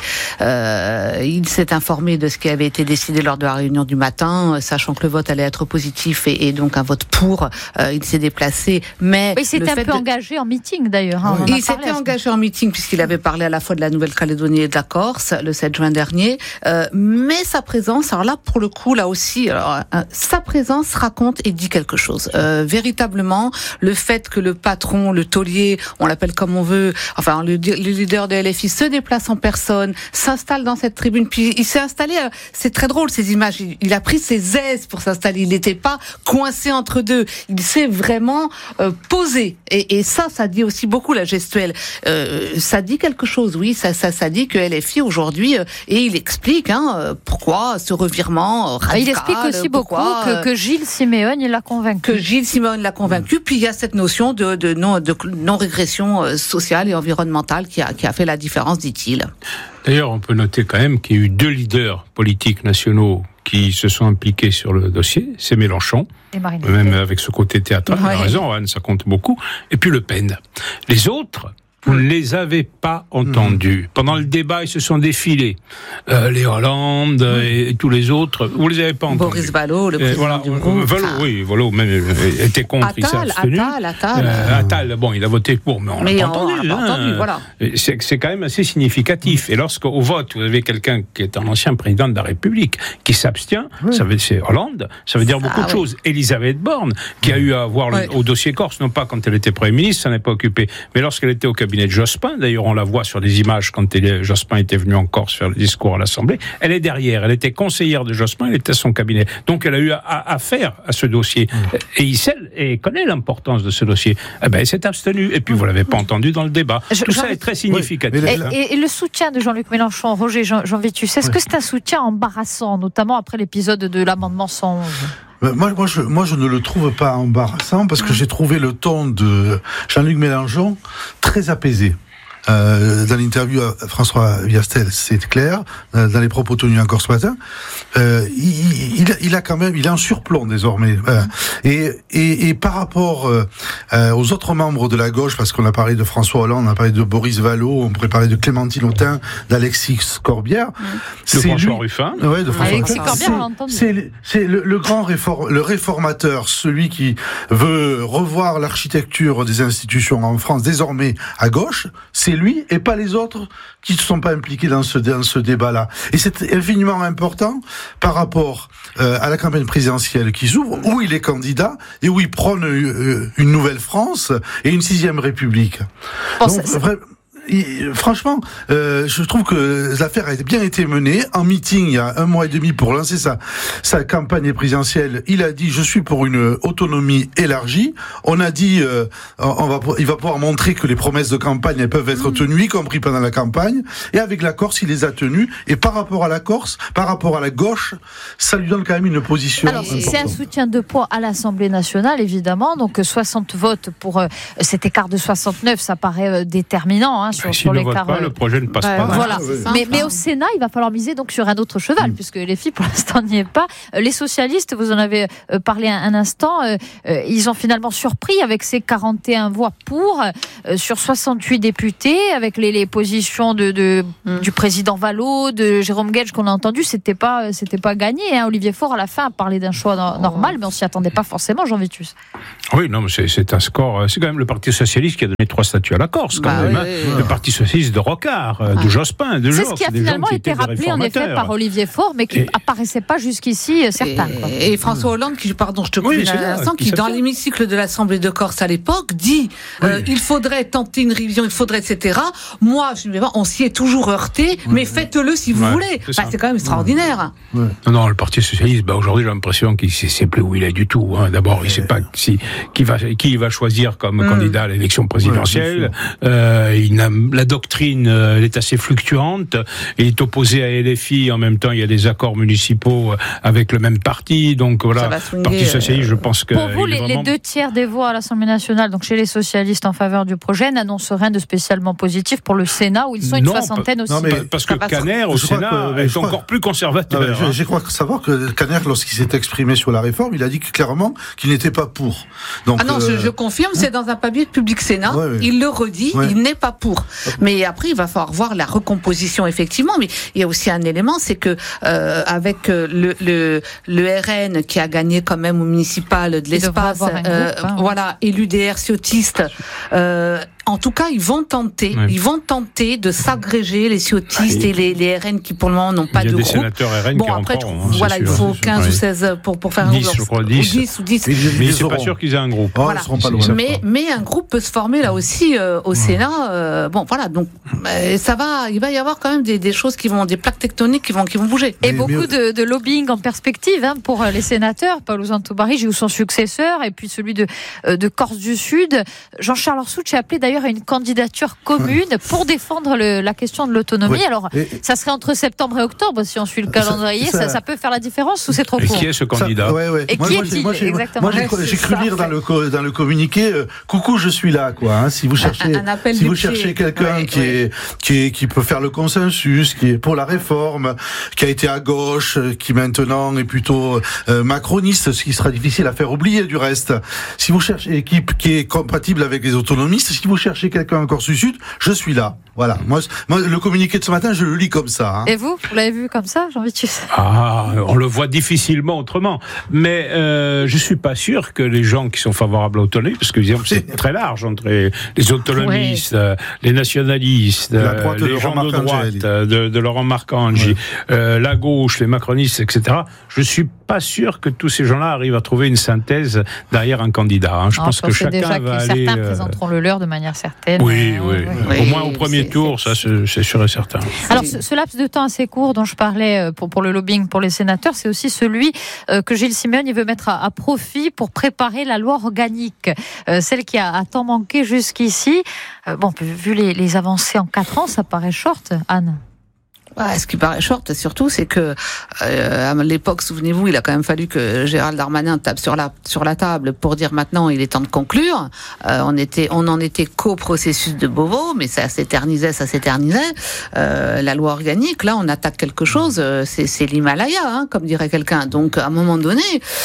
euh, il s'est informé de ce qui avait été décidé lors de la réunion du matin, sachant que le vote allait être positif et, et donc un vote pour. Il s'est déplacé, mais il s'était un peu de... engagé en meeting d'ailleurs. Hein, oui. Il s'était engagé en meeting puisqu'il avait parlé à la fois de la Nouvelle-Calédonie et de la Corse le sept juin dernier. Euh, mais sa présence, alors là pour le coup, là aussi, alors, euh, sa présence raconte et dit quelque chose. Euh, véritablement, le fait que le patron, le taulier, on l'appelle comme on veut, enfin le, le leader de L F I se déplace en personne, s'installe dans cette tribune, puis il s'est installé, euh, c'est très drôle ces images, il, il a pris ses aises pour s'installer, il n'était pas coincé entre deux, il s'est vraiment euh, posé. Et, et ça, ça dit aussi beaucoup la gestuelle. Euh, ça dit quelque chose, oui, ça, ça, ça dit que L F I aujourd'hui, euh, et il explique hein, pourquoi ce revirement radical, il explique aussi pourquoi, beaucoup que, que Gilles Simeone il l'a convaincu. Que Gilles Simeone l'a convaincu. Puis il y a cette notion de, de non de non régression sociale et environnementale qui a qui a fait la différence, dit-il. D'ailleurs, on peut noter quand même qu'il y a eu deux leaders politiques nationaux qui se sont impliqués sur le dossier. C'est Mélenchon, et même avec ce côté théâtral, ouais. Il a raison, Anne, ça compte beaucoup. Et puis Le Pen. Les autres, vous ne les avez pas entendus. Mmh. Pendant le débat, ils se sont défilés. Euh, les Hollande mmh. et, et tous les autres, vous ne les avez pas entendus. Boris Vallaud, le président voilà, du groupe. Vallaud, oui, Vallaud même était contre, Attal, il s'est abstenu. Attal, Attal. Euh, Attal, bon, il a voté pour, mais on mais l'a pas entendu. On l'a pas hein. entendu, voilà. C'est, c'est quand même assez significatif. Mmh. Et lorsqu'au vote, vous avez quelqu'un qui est un ancien président de la République qui s'abstient, mmh. ça veut, c'est Hollande, ça veut dire beaucoup ah, de oui. choses. Elisabeth Borne, qui a eu à voir ouais. le, au dossier Corse, non pas quand elle était Premier ministre, ça n'est pas occupé, mais lorsqu'elle était au cabinet de Jospin, d'ailleurs, on la voit sur des images quand Jospin était venu en Corse faire le discours à l'Assemblée. Elle est derrière. Elle était conseillère de Jospin. Elle était à son cabinet. Donc, elle a eu affaire à, à ce dossier. Mmh. Et il sait et connaît l'importance de ce dossier. Eh ben, elle s'est abstenue. Et puis, vous l'avez pas entendu dans le débat. Je, Tout ça est très significatif. Oui, et, et, et le soutien de Jean-Luc Mélenchon, Roger Jean, Jean Vitus, est-ce oui. que c'est un soutien embarrassant, notamment après l'épisode de l'amendement cent onze ? Moi, moi, je, moi, je ne le trouve pas embarrassant parce que j'ai trouvé le ton de Jean-Luc Mélenchon très apaisé. euh, dans l'interview à François Viastel, c'est clair, euh, dans les propos tenus encore ce matin, euh, il, il, il a quand même, il est en surplomb désormais. Euh, et, et, et par rapport euh, euh, aux autres membres de la gauche, parce qu'on a parlé de François Hollande, on a parlé de Boris Vallaud, on pourrait parler de Clémentine Autain, d'Alexis Corbière. De c'est François lui, Ruffin. Ouais, de François Alexis Corbière, on l'a entendu. C'est, c'est le, le grand réform, le réformateur, celui qui veut revoir l'architecture des institutions en France, désormais à gauche, c'est lui et pas les autres qui ne sont pas impliqués dans ce, dans ce débat-là. Et c'est infiniment important par rapport euh, à la campagne présidentielle qui s'ouvre, où il est candidat et où il prône euh, une nouvelle France et une sixième République. Bon, Donc, ça, vrai, il, franchement, euh, je trouve que l'affaire a bien été menée. En meeting, il y a un mois et demi pour lancer sa, sa campagne présidentielle, il a dit « Je suis pour une autonomie élargie ». On a dit euh, on va, il va pouvoir montrer que les promesses de campagne elles peuvent être tenues, y compris pendant la campagne. Et avec la Corse, il les a tenues. Et par rapport à la Corse, par rapport à la gauche, ça lui donne quand même une position Alors, importante. c'est un soutien de poids à l'Assemblée nationale, évidemment. Donc, soixante votes pour euh, cet écart de soixante-neuf, ça paraît euh, déterminant. Hein, sur, sur ne vote pas, euh, le projet ne passe ouais, pas. Voilà. Ouais. Mais, mais au Sénat, il va falloir miser donc sur un autre cheval, mmh. puisque les filles, pour l'instant, n'y est pas. Les socialistes, vous en avez parlé un, un instant, euh, euh, ils ont finalement surpris avec ces quarante et un voix pour, euh, sur soixante-huit députés, avec les, les positions de, de, mmh. du président Vallaud, de Jérôme Guedj qu'on a entendu, c'était pas, c'était pas gagné. Hein. Olivier Faure, à la fin, a parlé d'un choix no- normal, mais on s'y attendait pas forcément, Jean Vitus. Oui, non, mais c'est, c'est un score. C'est quand même le Parti socialiste qui a donné trois statuts à la Corse, quand bah même. Oui, hein. oui, oui. Le Parti socialiste de Rocard, ah. de Jospin, de Jox. C'est ce qui a finalement été rappelé, en effet, par Olivier Faure, mais qui n'apparaissait pas jusqu'ici euh, certain. Et, quoi. et François Hollande, qui, pardon, je te coupe oui, un instant, qui, qui dans l'hémicycle de l'Assemblée de Corse à l'époque, dit oui. euh, il faudrait tenter une révision, il faudrait, et cetera. Moi, je ne sais pas, on s'y est toujours heurté, oui. mais faites-le si vous ouais, voulez. C'est, bah, c'est quand même extraordinaire. Ouais. Ouais. Non, non, le Parti socialiste, bah, aujourd'hui, j'ai l'impression qu'il ne sait plus où il est du tout. Hein. D'abord, il ne sait pas si, qui, va, qui il va choisir comme mmh. candidat à l'élection présidentielle. Ouais, euh, il n'a, la doctrine, elle est assez fluctuante. Il est opposé à L F I. En même temps, il y a des accords municipaux avec le même parti. Donc voilà, le Parti socialiste, je pense que... Pour vous, les, vraiment... les deux tiers des voix à l'Assemblée nationale, donc chez les socialistes en faveur du projet, n'annoncent rien de spécialement positif pour le Sénat, où ils sont une non, soixantaine aussi. Non, mais parce que Caner, au Sénat, que, est crois, encore plus conservateur. Non, hein. Je, je crois savoir que Caner, lorsqu'il s'est exprimé sur la réforme, il a dit clairement qu'il n'était pas pour. Donc, ah non, euh... je, je confirme, c'est dans un papier de Public Sénat, ouais, ouais. il le redit, ouais. il n'est pas pour. Mais après, il va falloir voir la recomposition, effectivement. Mais il y a aussi un élément, c'est que euh, avec le, le, le R N qui a gagné quand même au municipal de l'espace, euh, groupe, hein, voilà, et l'U D R ciotiste, euh, en tout cas, ils vont tenter, ouais. ils vont tenter de s'agréger les ciotistes et, et les, les R N qui pour le moment n'ont pas de groupe. Il y a des sénateurs R N bon, qui après, rentrent, hein, voilà, il faut quinze ouais. ou seize pour, pour faire un dix, je crois, dix. Ou dix ou dix. Mais c'est pas sûr qu'ils aient un groupe. Oh, voilà. Pas loin, mais, mais un groupe peut se former là aussi euh, au ouais. Sénat. Euh, bon, voilà, donc euh, ça va, il va y avoir quand même des, des choses qui vont, des plaques tectoniques qui vont, qui vont bouger. Et mais, beaucoup mais... de, de lobbying en perspective hein, pour les sénateurs. Paolo Santobarigi ou son successeur, et puis celui de, de Corse du Sud. Jean-Charles Orsucci a appelé d'ailleurs à une candidature commune pour défendre le, la question de l'autonomie. Oui. Alors, et ça serait entre septembre et octobre, si on suit le calendrier. Ça, ça, ça peut faire la différence ou c'est trop court? Et qui est ce candidat? ça, ouais, ouais. Et moi, qui moi, est-il moi, j'ai, exactement? Moi, j'ai, j'ai cru ça, lire dans le, dans le communiqué euh, coucou, je suis là, quoi. Hein, si vous cherchez, un, un si vous cherchez quelqu'un ouais, qui, ouais. Est, qui, est, qui peut faire le consensus, qui est pour la réforme, qui a été à gauche, qui maintenant est plutôt euh, macroniste, ce qui sera difficile à faire oublier du reste. Si vous cherchez une équipe qui est compatible avec les autonomistes, si vous cherchez quelqu'un en Corse du Sud, je suis là. Voilà. Moi, moi, le communiqué de ce matin, je le lis comme ça. Hein. Et vous, vous l'avez vu comme ça, Jean Vitus? Ah, on le voit difficilement autrement. Mais euh, je suis pas sûr que les gens qui sont favorables à l'autonomie, parce que c'est très large entre les, les autonomistes, ouais. euh, les nationalistes, euh, les gens de droite, de, de Laurent Marcangeli, ouais. euh, la gauche, les macronistes, et cetera. Je suis pas sûr que tous ces gens-là arrivent à trouver une synthèse derrière un candidat. Hein. Je non, pense que chacun déjà va que aller. Certains euh... présenteront le leur de manière certaine. Oui, oui. oui. Au moins au premier c'est, tour, c'est... ça c'est, c'est sûr et certain. Alors ce, ce laps de temps assez court dont je parlais pour, pour le lobbying pour les sénateurs, c'est aussi celui euh, que Gilles Simeone il veut mettre à, à profit pour préparer la loi organique, euh, celle qui a, a tant manqué jusqu'ici. Euh, bon, vu les, les avancées en quatre ans, ça paraît short, Anne. Ouais, ce qui paraît short, surtout, c'est que euh, à l'époque, souvenez-vous, il a quand même fallu que Gérald Darmanin tape sur la sur la table pour dire maintenant il est temps de conclure. Euh, on était, on en était qu'au processus de Beauvau, mais ça s'éternisait, ça s'éternisait. Euh, la loi organique, là, on attaque quelque chose. Euh, c'est, c'est l'Himalaya, hein, comme dirait quelqu'un. Donc, à un moment donné,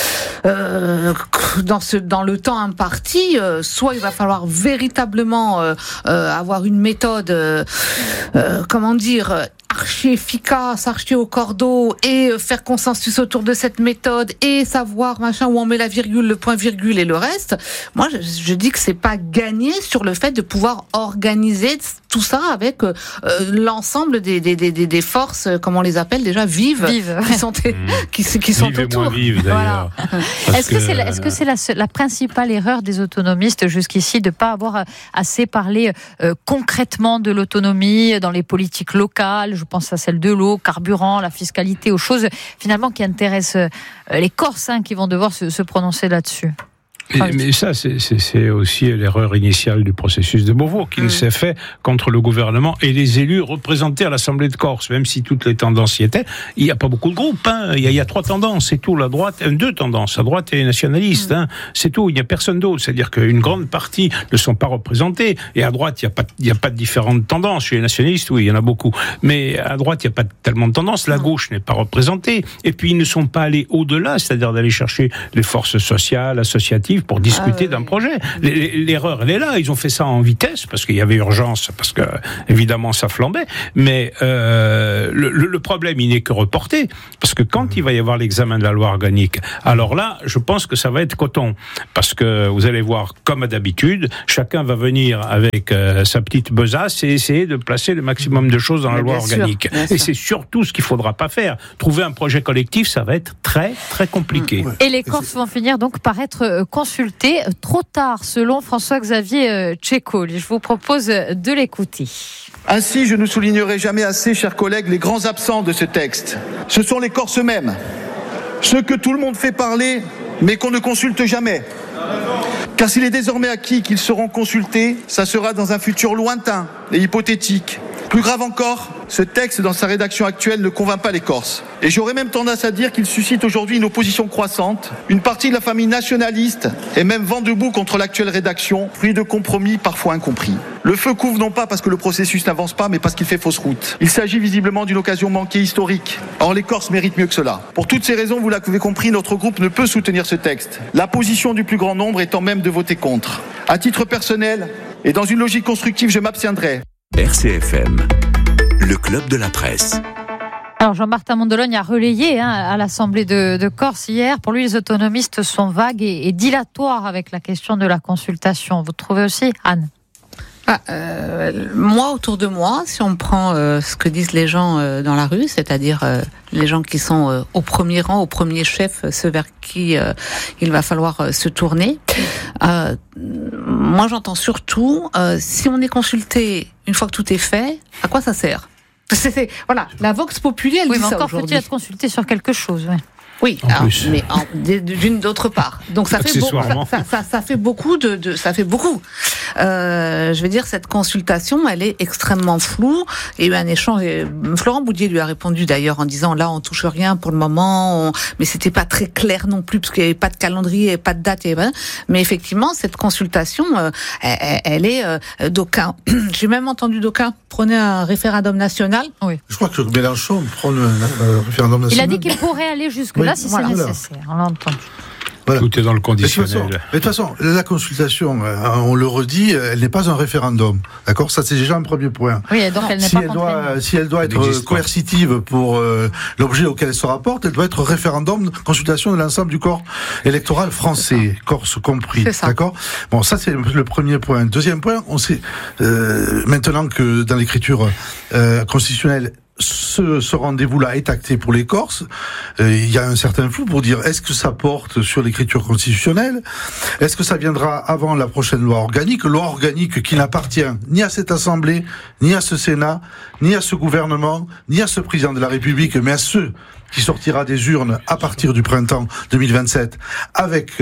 euh, dans ce dans le temps imparti, euh, soit il va falloir véritablement euh, euh, avoir une méthode, euh, euh, comment dire, archi efficace, archi au cordeau, et faire consensus autour de cette méthode, et savoir machin où on met la virgule, le point virgule et le reste. Moi, je, je dis que c'est pas gagné sur le fait de pouvoir organiser tout ça avec euh, l'ensemble des, des, des, des forces, comment on les appelle déjà, vives, vives. qui sont, qui, qui sont vive autour. Et moins vive, d'ailleurs. Voilà. Est-ce que, que c'est, la, est-ce que c'est la, la principale erreur des autonomistes jusqu'ici de ne pas avoir assez parlé euh, concrètement de l'autonomie dans les politiques locales? Je pense à celle de l'eau, carburant, la fiscalité, aux choses finalement qui intéressent euh, les Corses, hein, qui vont devoir se, se prononcer là-dessus. Mais, mais ça, c'est, c'est, c'est aussi l'erreur initiale du processus de Beauvau, qui mmh. s'est fait contre le gouvernement et les élus représentés à l'Assemblée de Corse. Même si toutes les tendances y étaient, il n'y a pas beaucoup de groupes. Hein. Il, y a, il y a trois tendances, c'est tout. La droite, deux tendances, la droite et les nationalistes. Mmh. Hein. C'est tout. Il n'y a personne d'autre. C'est-à-dire qu'une grande partie ne sont pas représentés. Et à droite, il n'y a pas, il n'y a pas de différentes tendances. Chez les nationalistes, oui, il y en a beaucoup. Mais à droite, il n'y a pas tellement de tendances. La gauche n'est pas représentée. Et puis, ils ne sont pas allés au-delà, c'est-à-dire d'aller chercher les forces sociales, associatives, pour discuter ah, d'un oui. projet. L'erreur, elle est là. Ils ont fait ça en vitesse parce qu'il y avait urgence, parce que évidemment ça flambait. Mais euh, le, le problème, il n'est que reporté, parce que quand il va y avoir l'examen de la loi organique, alors là, je pense que ça va être coton, parce que vous allez voir, comme d'habitude, chacun va venir avec euh, sa petite besace et essayer de placer le maximum de choses dans la loi sûr, organique. Et c'est surtout ce qu'il faudra pas faire. Trouver un projet collectif, ça va être très très compliqué. Et les Corses vont finir donc par être consultés trop tard, selon François-Xavier Tchéco. Je vous propose de l'écouter. Ainsi, je ne soulignerai jamais assez, chers collègues, les grands absents de ce texte. Ce sont les Corses eux-mêmes, ceux que tout le monde fait parler, mais qu'on ne consulte jamais. Car s'il est désormais acquis qu'ils seront consultés, ça sera dans un futur lointain et hypothétique. Plus grave encore, ce texte, dans sa rédaction actuelle, ne convainc pas les Corses. Et j'aurais même tendance à dire qu'il suscite aujourd'hui une opposition croissante. Une partie de la famille nationaliste est même vent debout contre l'actuelle rédaction, fruit de compromis parfois incompris. Le feu couvre non pas parce que le processus n'avance pas, mais parce qu'il fait fausse route. Il s'agit visiblement d'une occasion manquée historique. Or, les Corses méritent mieux que cela. Pour toutes ces raisons, vous l'avez compris, notre groupe ne peut soutenir ce texte. La position du plus grand nombre étant même de voter contre. À titre personnel, et dans une logique constructive, je m'abstiendrai. R C F M, le club de la presse. Alors Jean-Martin Mondologne a relayé hein, à l'Assemblée de, de Corse hier. Pour lui, les autonomistes sont vagues et, et dilatoires avec la question de la consultation. Vous trouvez aussi, Anne ? Ah, euh, moi, autour de moi, si on prend euh, ce que disent les gens euh, dans la rue, c'est-à-dire euh, les gens qui sont euh, au premier rang, au premier chef, ceux vers qui euh, il va falloir euh, se tourner, euh, moi j'entends surtout, euh, si on est consulté une fois que tout est fait, à quoi ça sert ? c'est, c'est, Voilà, la vox populi, elle oui, dit mais ça encore aujourd'hui. faut-il être consulté sur quelque chose, ouais. Oui, alors, mais en, d'une d'autre part. Donc ça fait beaucoup, ça, ça, ça fait beaucoup de, de ça fait beaucoup. Euh, je veux dire, cette consultation, elle est extrêmement floue. Il y a eu un échange. Florent Boudier lui a répondu d'ailleurs en disant là, on touche rien pour le moment, on... mais c'était pas très clair non plus parce qu'il y avait pas de calendrier, pas de date. Et... Mais effectivement, cette consultation, euh, elle, elle est euh, d'aucuns. J'ai même entendu d'aucuns prôner un référendum national. Oui. Je crois que Mélenchon prône un référendum national. Il a dit qu'il pourrait aller jusque-là. Oui. Si voilà. c'est nécessaire, on l'a entendu. Voilà. Tout est dans le conditionnel. Mais de toute façon, la consultation, on le redit, elle n'est pas un référendum. D'accord ? Ça, c'est déjà un premier point. Oui, donc elle n'est si pas elle doit, Si elle doit être coercitive pour euh, l'objet auquel elle se rapporte, elle doit être référendum, consultation de l'ensemble du corps électoral français, Corse compris. D'accord ? Bon, ça, c'est le premier point. Deuxième point, on sait euh, maintenant que dans l'écriture euh, constitutionnelle, Ce, ce rendez-vous-là est acté pour les Corses. Euh, il y a un certain flou pour dire est-ce que ça porte sur l'écriture constitutionnelle ? Est-ce que ça viendra avant la prochaine loi organique ? Loi organique qui n'appartient ni à cette Assemblée, ni à ce Sénat, ni à ce gouvernement, ni à ce président de la République, mais à ceux qui sortira des urnes à partir du printemps deux mille vingt-sept avec euh,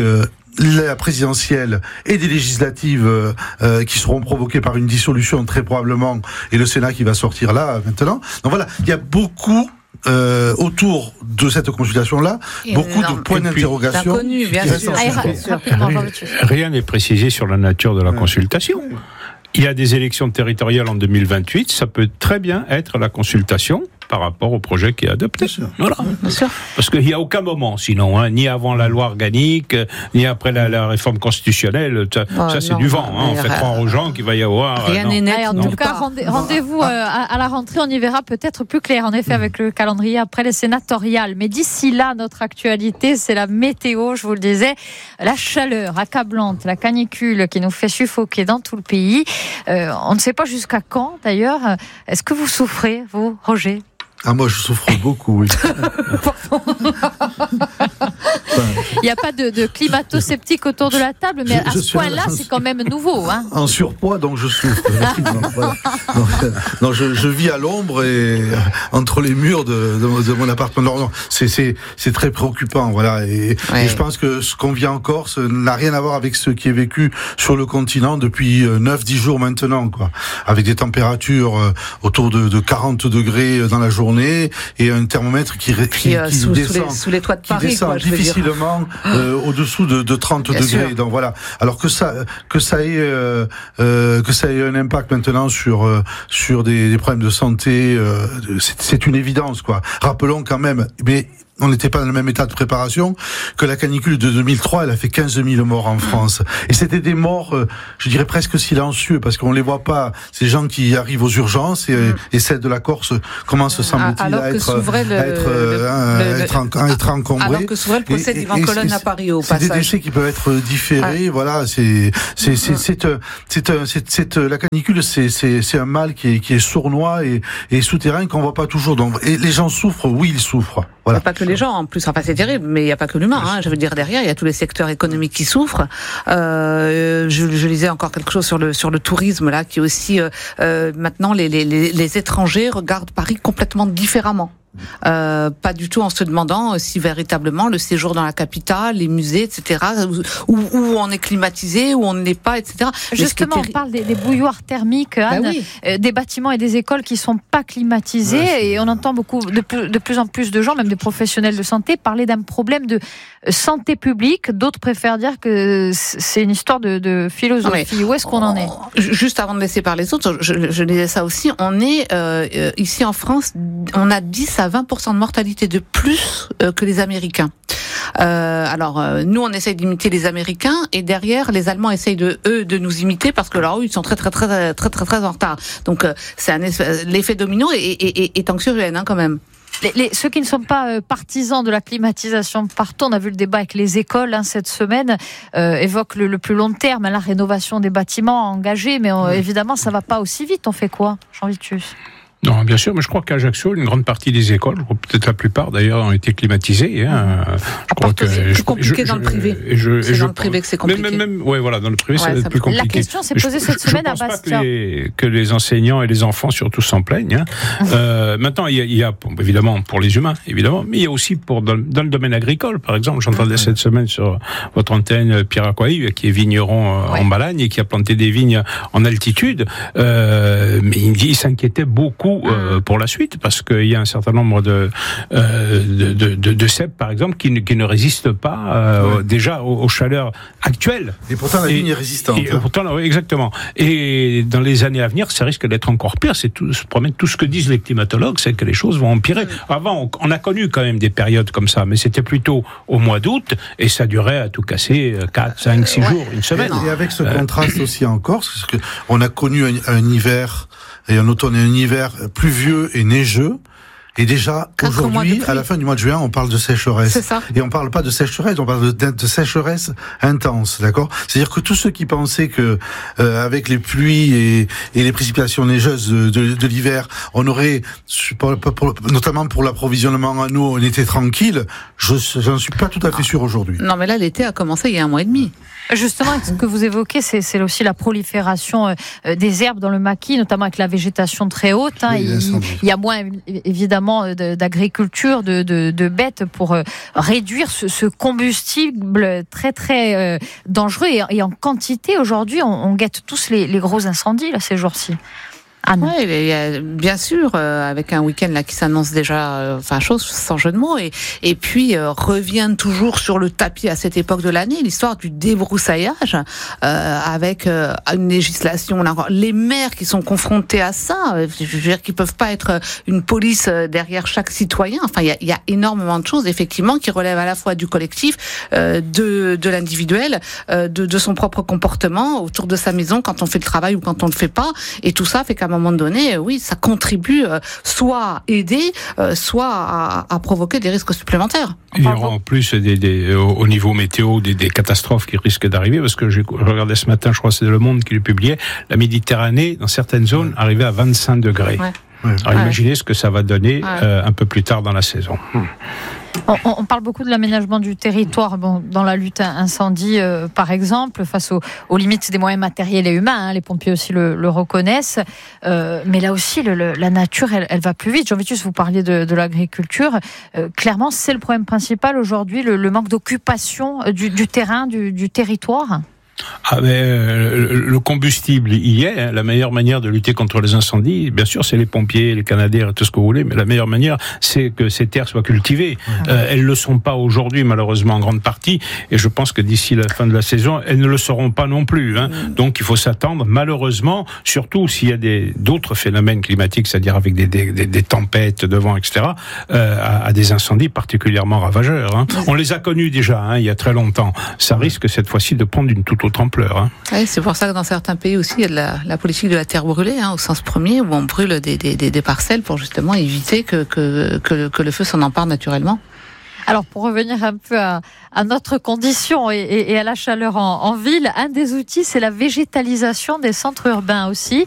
la présidentielle et des législatives euh, euh, qui seront provoquées par une dissolution très probablement, et le Sénat qui va sortir là maintenant. Donc voilà, il y a beaucoup euh, autour de cette consultation-là, et beaucoup de points d'interrogation. Connu, bien sûr. Rien n'est précisé sur la nature de la ouais. consultation. Il y a des élections territoriales en deux mille vingt-huit, ça peut très bien être la consultation par rapport au projet qui est adopté. Voilà. Parce qu'il n'y a aucun moment, sinon, hein, ni avant la loi organique, ni après la, la réforme constitutionnelle. Ça, oh, ça c'est non, du vent. Hein, on fait croire aux gens qu'il va y avoir. Rien n'est net. En tout cas, rendez, rendez-vous euh, à, à la rentrée, on y verra peut-être plus clair, en effet, avec le calendrier après les sénatoriales. Mais d'ici là, notre actualité, c'est la météo, je vous le disais. La chaleur accablante, la canicule qui nous fait suffoquer dans tout le pays. Euh, on ne sait pas jusqu'à quand, d'ailleurs. Est-ce que vous souffrez, vous, Roger ? Ah, moi, je souffre beaucoup, oui. Il n'y a pas de, de climato-sceptique autour de la table, mais je, à ce point-là, c'est quand même nouveau. Hein. En surpoids, donc je souffre. Voilà. Donc, euh, non, je, je vis à l'ombre et euh, entre les murs de, de, de mon appartement. Non, non, c'est, c'est, c'est très préoccupant, voilà. Et, ouais. et je pense que ce qu'on vit en Corse n'a rien à voir avec ce qui est vécu sur le continent depuis neuf dix jours maintenant, quoi. Avec des températures euh, autour de, de quarante degrés dans la journée. Et un thermomètre qui, qui, euh, qui sous, descend, sous, les, sous les toits de Paris, qui descend quoi, difficilement euh, au-dessous de, de trente Bien degrés. Sûr. Donc voilà. Alors que ça, que ça ait, euh, euh, que ça ait un impact maintenant sur euh, sur des, des problèmes de santé, euh, c'est, c'est une évidence, quoi. Rappelons quand même, mais on n'était pas dans le même état de préparation, que la canicule de deux mille trois, elle a fait quinze mille morts en France. Et c'était des morts, euh, je dirais presque silencieux, parce qu'on les voit pas, ces gens qui arrivent aux urgences, et, mm. et celle de la Corse commence, semble-t-il, à être, le, à être, euh, le, être, en, à être encombré. Alors que s'ouvrait le procès d'Yvan Colonne à Paris, au c'est passage. C'est des décès qui peuvent être différés, ah. voilà, c'est, c'est, c'est, c'est, c'est, c'est, c'est, c'est, la canicule, c'est, c'est, c'est un mal qui est, qui est sournois et, et souterrain qu'on voit pas toujours. Donc, et les gens souffrent, oui, ils souffrent. Voilà. Pas que les gens, en plus, enfin c'est terrible, mais il n'y a pas que l'humain. Hein, je veux dire, derrière, il y a tous les secteurs économiques qui souffrent. Euh, je, je lisais encore quelque chose sur le sur le tourisme là, qui aussi euh, euh, maintenant les, les les étrangers regardent Paris complètement différemment. Euh, pas du tout en se demandant si véritablement le séjour dans la capitale, les musées, et cetera, où, où on est climatisé, où on ne l'est pas, et cetera. Justement, on parle des, des bouilloires thermiques, Anne, bah oui. euh, des bâtiments et des écoles qui sont pas climatisés, ouais, et on entend beaucoup de plus, de plus en plus de gens, même des professionnels de santé, parler d'un problème de santé publique. D'autres préfèrent dire que c'est une histoire de, de philosophie. Où est-ce qu'on en est ? Juste avant de laisser parler les autres, je, je disais ça aussi. On est euh, ici en France, on a dix à vingt pour cent de mortalité de plus euh, que les Américains. Euh, alors euh, nous on essaye d'imiter les Américains et derrière les Allemands essayent de eux de nous imiter parce que là ils sont très très très très très très, très en retard. Donc euh, c'est un effet, l'effet domino est, est, est, est anxiogène hein, quand même. Les, les, ceux qui ne sont pas euh, partisans de la climatisation partout, on a vu le débat avec les écoles hein, cette semaine, euh, évoquent le, le plus long terme, hein, la rénovation des bâtiments engagés, mais on, évidemment ça va pas aussi vite. On fait quoi, Jean Vitus ? Non, bien sûr, mais je crois qu'à Ajaccio, une grande partie des écoles, peut-être la plupart d'ailleurs, ont été climatisées. Hein. Je crois que c'est plus compliqué je, dans le privé. Et je, c'est et dans je, le privé que c'est compliqué. Même, même, ouais, voilà, dans le privé, ouais, ça va être plus compliqué. La question s'est posée cette je, semaine je à Bastia. Je pense pas que les, que les enseignants et les enfants surtout s'en plaignent. Hein. Mmh. Euh, maintenant, il y a, il y a bon, évidemment pour les humains, évidemment, mais il y a aussi pour dans, dans le domaine agricole, par exemple. J'entendais mmh. cette semaine sur votre antenne Pierre Acquaï, qui est vigneron ouais. en Balagne et qui a planté des vignes en altitude. Euh, mais il, il s'inquiétait beaucoup euh, pour la suite, parce qu'il y a un certain nombre de, euh, de, de, de, de cèpes, par exemple, qui ne, qui ne résistent pas euh, ouais. déjà aux, aux chaleurs actuelles. Et pourtant, la et, vigne est résistante. Et, hein. pourtant, oui, exactement. Et dans les années à venir, ça risque d'être encore pire. C'est tout, tout ce que disent les climatologues, c'est que les choses vont empirer. Ouais. Avant, on, on a connu quand même des périodes comme ça, mais c'était plutôt au mois d'août, et ça durait à tout casser quatre, cinq, six jours, une semaine. Et, et avec ce euh, contraste aussi en Corse, parce que on a connu un, un hiver... et un automne et un hiver pluvieux et neigeux. Et déjà, aujourd'hui, à la fin du mois de juin, on parle de sécheresse. C'est ça. Et on parle pas de sécheresse, on parle de, de sécheresse intense, d'accord ? C'est-à-dire que tous ceux qui pensaient que, euh, avec les pluies et, et les précipitations neigeuses de, de, de l'hiver, on aurait, pour, pour, notamment pour l'approvisionnement en eau, on était tranquille, je, j'en suis pas tout à fait sûr aujourd'hui. Non, mais là, l'été a commencé il y a un mois et demi. Justement, ce que vous évoquez, c'est, c'est aussi la prolifération euh, des herbes dans le maquis, notamment avec la végétation très haute. Hein. Oui, il, il y a moins, évidemment, notamment d'agriculture, de, de, de bêtes, pour réduire ce, ce combustible très très euh, dangereux et, et en quantité. Aujourd'hui, on, on guette tous les, les gros incendies là, ces jours-ci. Ah non. Ouais, il y a, bien sûr, euh, avec un week-end là qui s'annonce déjà, euh, enfin chose sans jeu de mots, et et puis euh, revient toujours sur le tapis à cette époque de l'année l'histoire du débroussaillage, euh, avec euh, une législation, là, les maires qui sont confrontés à ça, euh, je veux dire qu'ils peuvent pas être une police derrière chaque citoyen. Enfin, il y a, il y a énormément de choses effectivement qui relèvent à la fois du collectif, euh, de de l'individuel, euh, de de son propre comportement autour de sa maison quand on fait le travail ou quand on le fait pas, et tout ça fait qu'à un moment donné, oui, ça contribue euh, soit à aider, euh, soit à, à provoquer des risques supplémentaires. Il y aura en plus des, des, au, au niveau météo des, des catastrophes qui risquent d'arriver, parce que j'ai regardé ce matin, je crois que c'est Le Monde qui le publiait, la Méditerranée, dans certaines zones, arrivait à vingt-cinq degrés. Ouais. Alors ouais. Imaginez ce que ça va donner ouais. euh, un peu plus tard dans la saison. Hmm. On, on parle beaucoup de l'aménagement du territoire, bon, dans la lutte incendie, euh, par exemple, face aux, aux limites des moyens matériels et humains. Hein, les pompiers aussi le, le reconnaissent. Euh, mais là aussi, le, le, la nature, elle, elle va plus vite. Jean-Vitus, vous parliez de, de l'agriculture. Euh, clairement, c'est le problème principal aujourd'hui, le, le manque d'occupation du, du terrain, du, du territoire. Ah mais euh, le combustible il y est, hein. La meilleure manière de lutter contre les incendies, bien sûr, c'est les pompiers, les canadaires, tout ce que vous voulez, mais la meilleure manière, c'est que ces terres soient cultivées. Mmh. Euh, elles le sont pas aujourd'hui, malheureusement, en grande partie, et je pense que d'ici la fin de la saison, elles ne le seront pas non plus. Hein. Mmh. Donc il faut s'attendre, malheureusement, surtout s'il y a des d'autres phénomènes climatiques, c'est-à-dire avec des, des, des, des tempêtes de vent, et cetera, euh, à, à des incendies particulièrement ravageurs. Hein. Mmh. On les a connus déjà, hein, il y a très longtemps. Ça risque cette fois-ci de prendre une toute autre ampleur. Hein. Oui, c'est pour ça que dans certains pays aussi, il y a de la, la politique de la terre brûlée, hein, au sens premier, où on brûle des, des, des parcelles pour justement éviter que, que, que, que le feu s'en empare naturellement. Alors, pour revenir un peu à, à notre condition et, et, et à la chaleur en, en ville, un des outils, c'est la végétalisation des centres urbains aussi.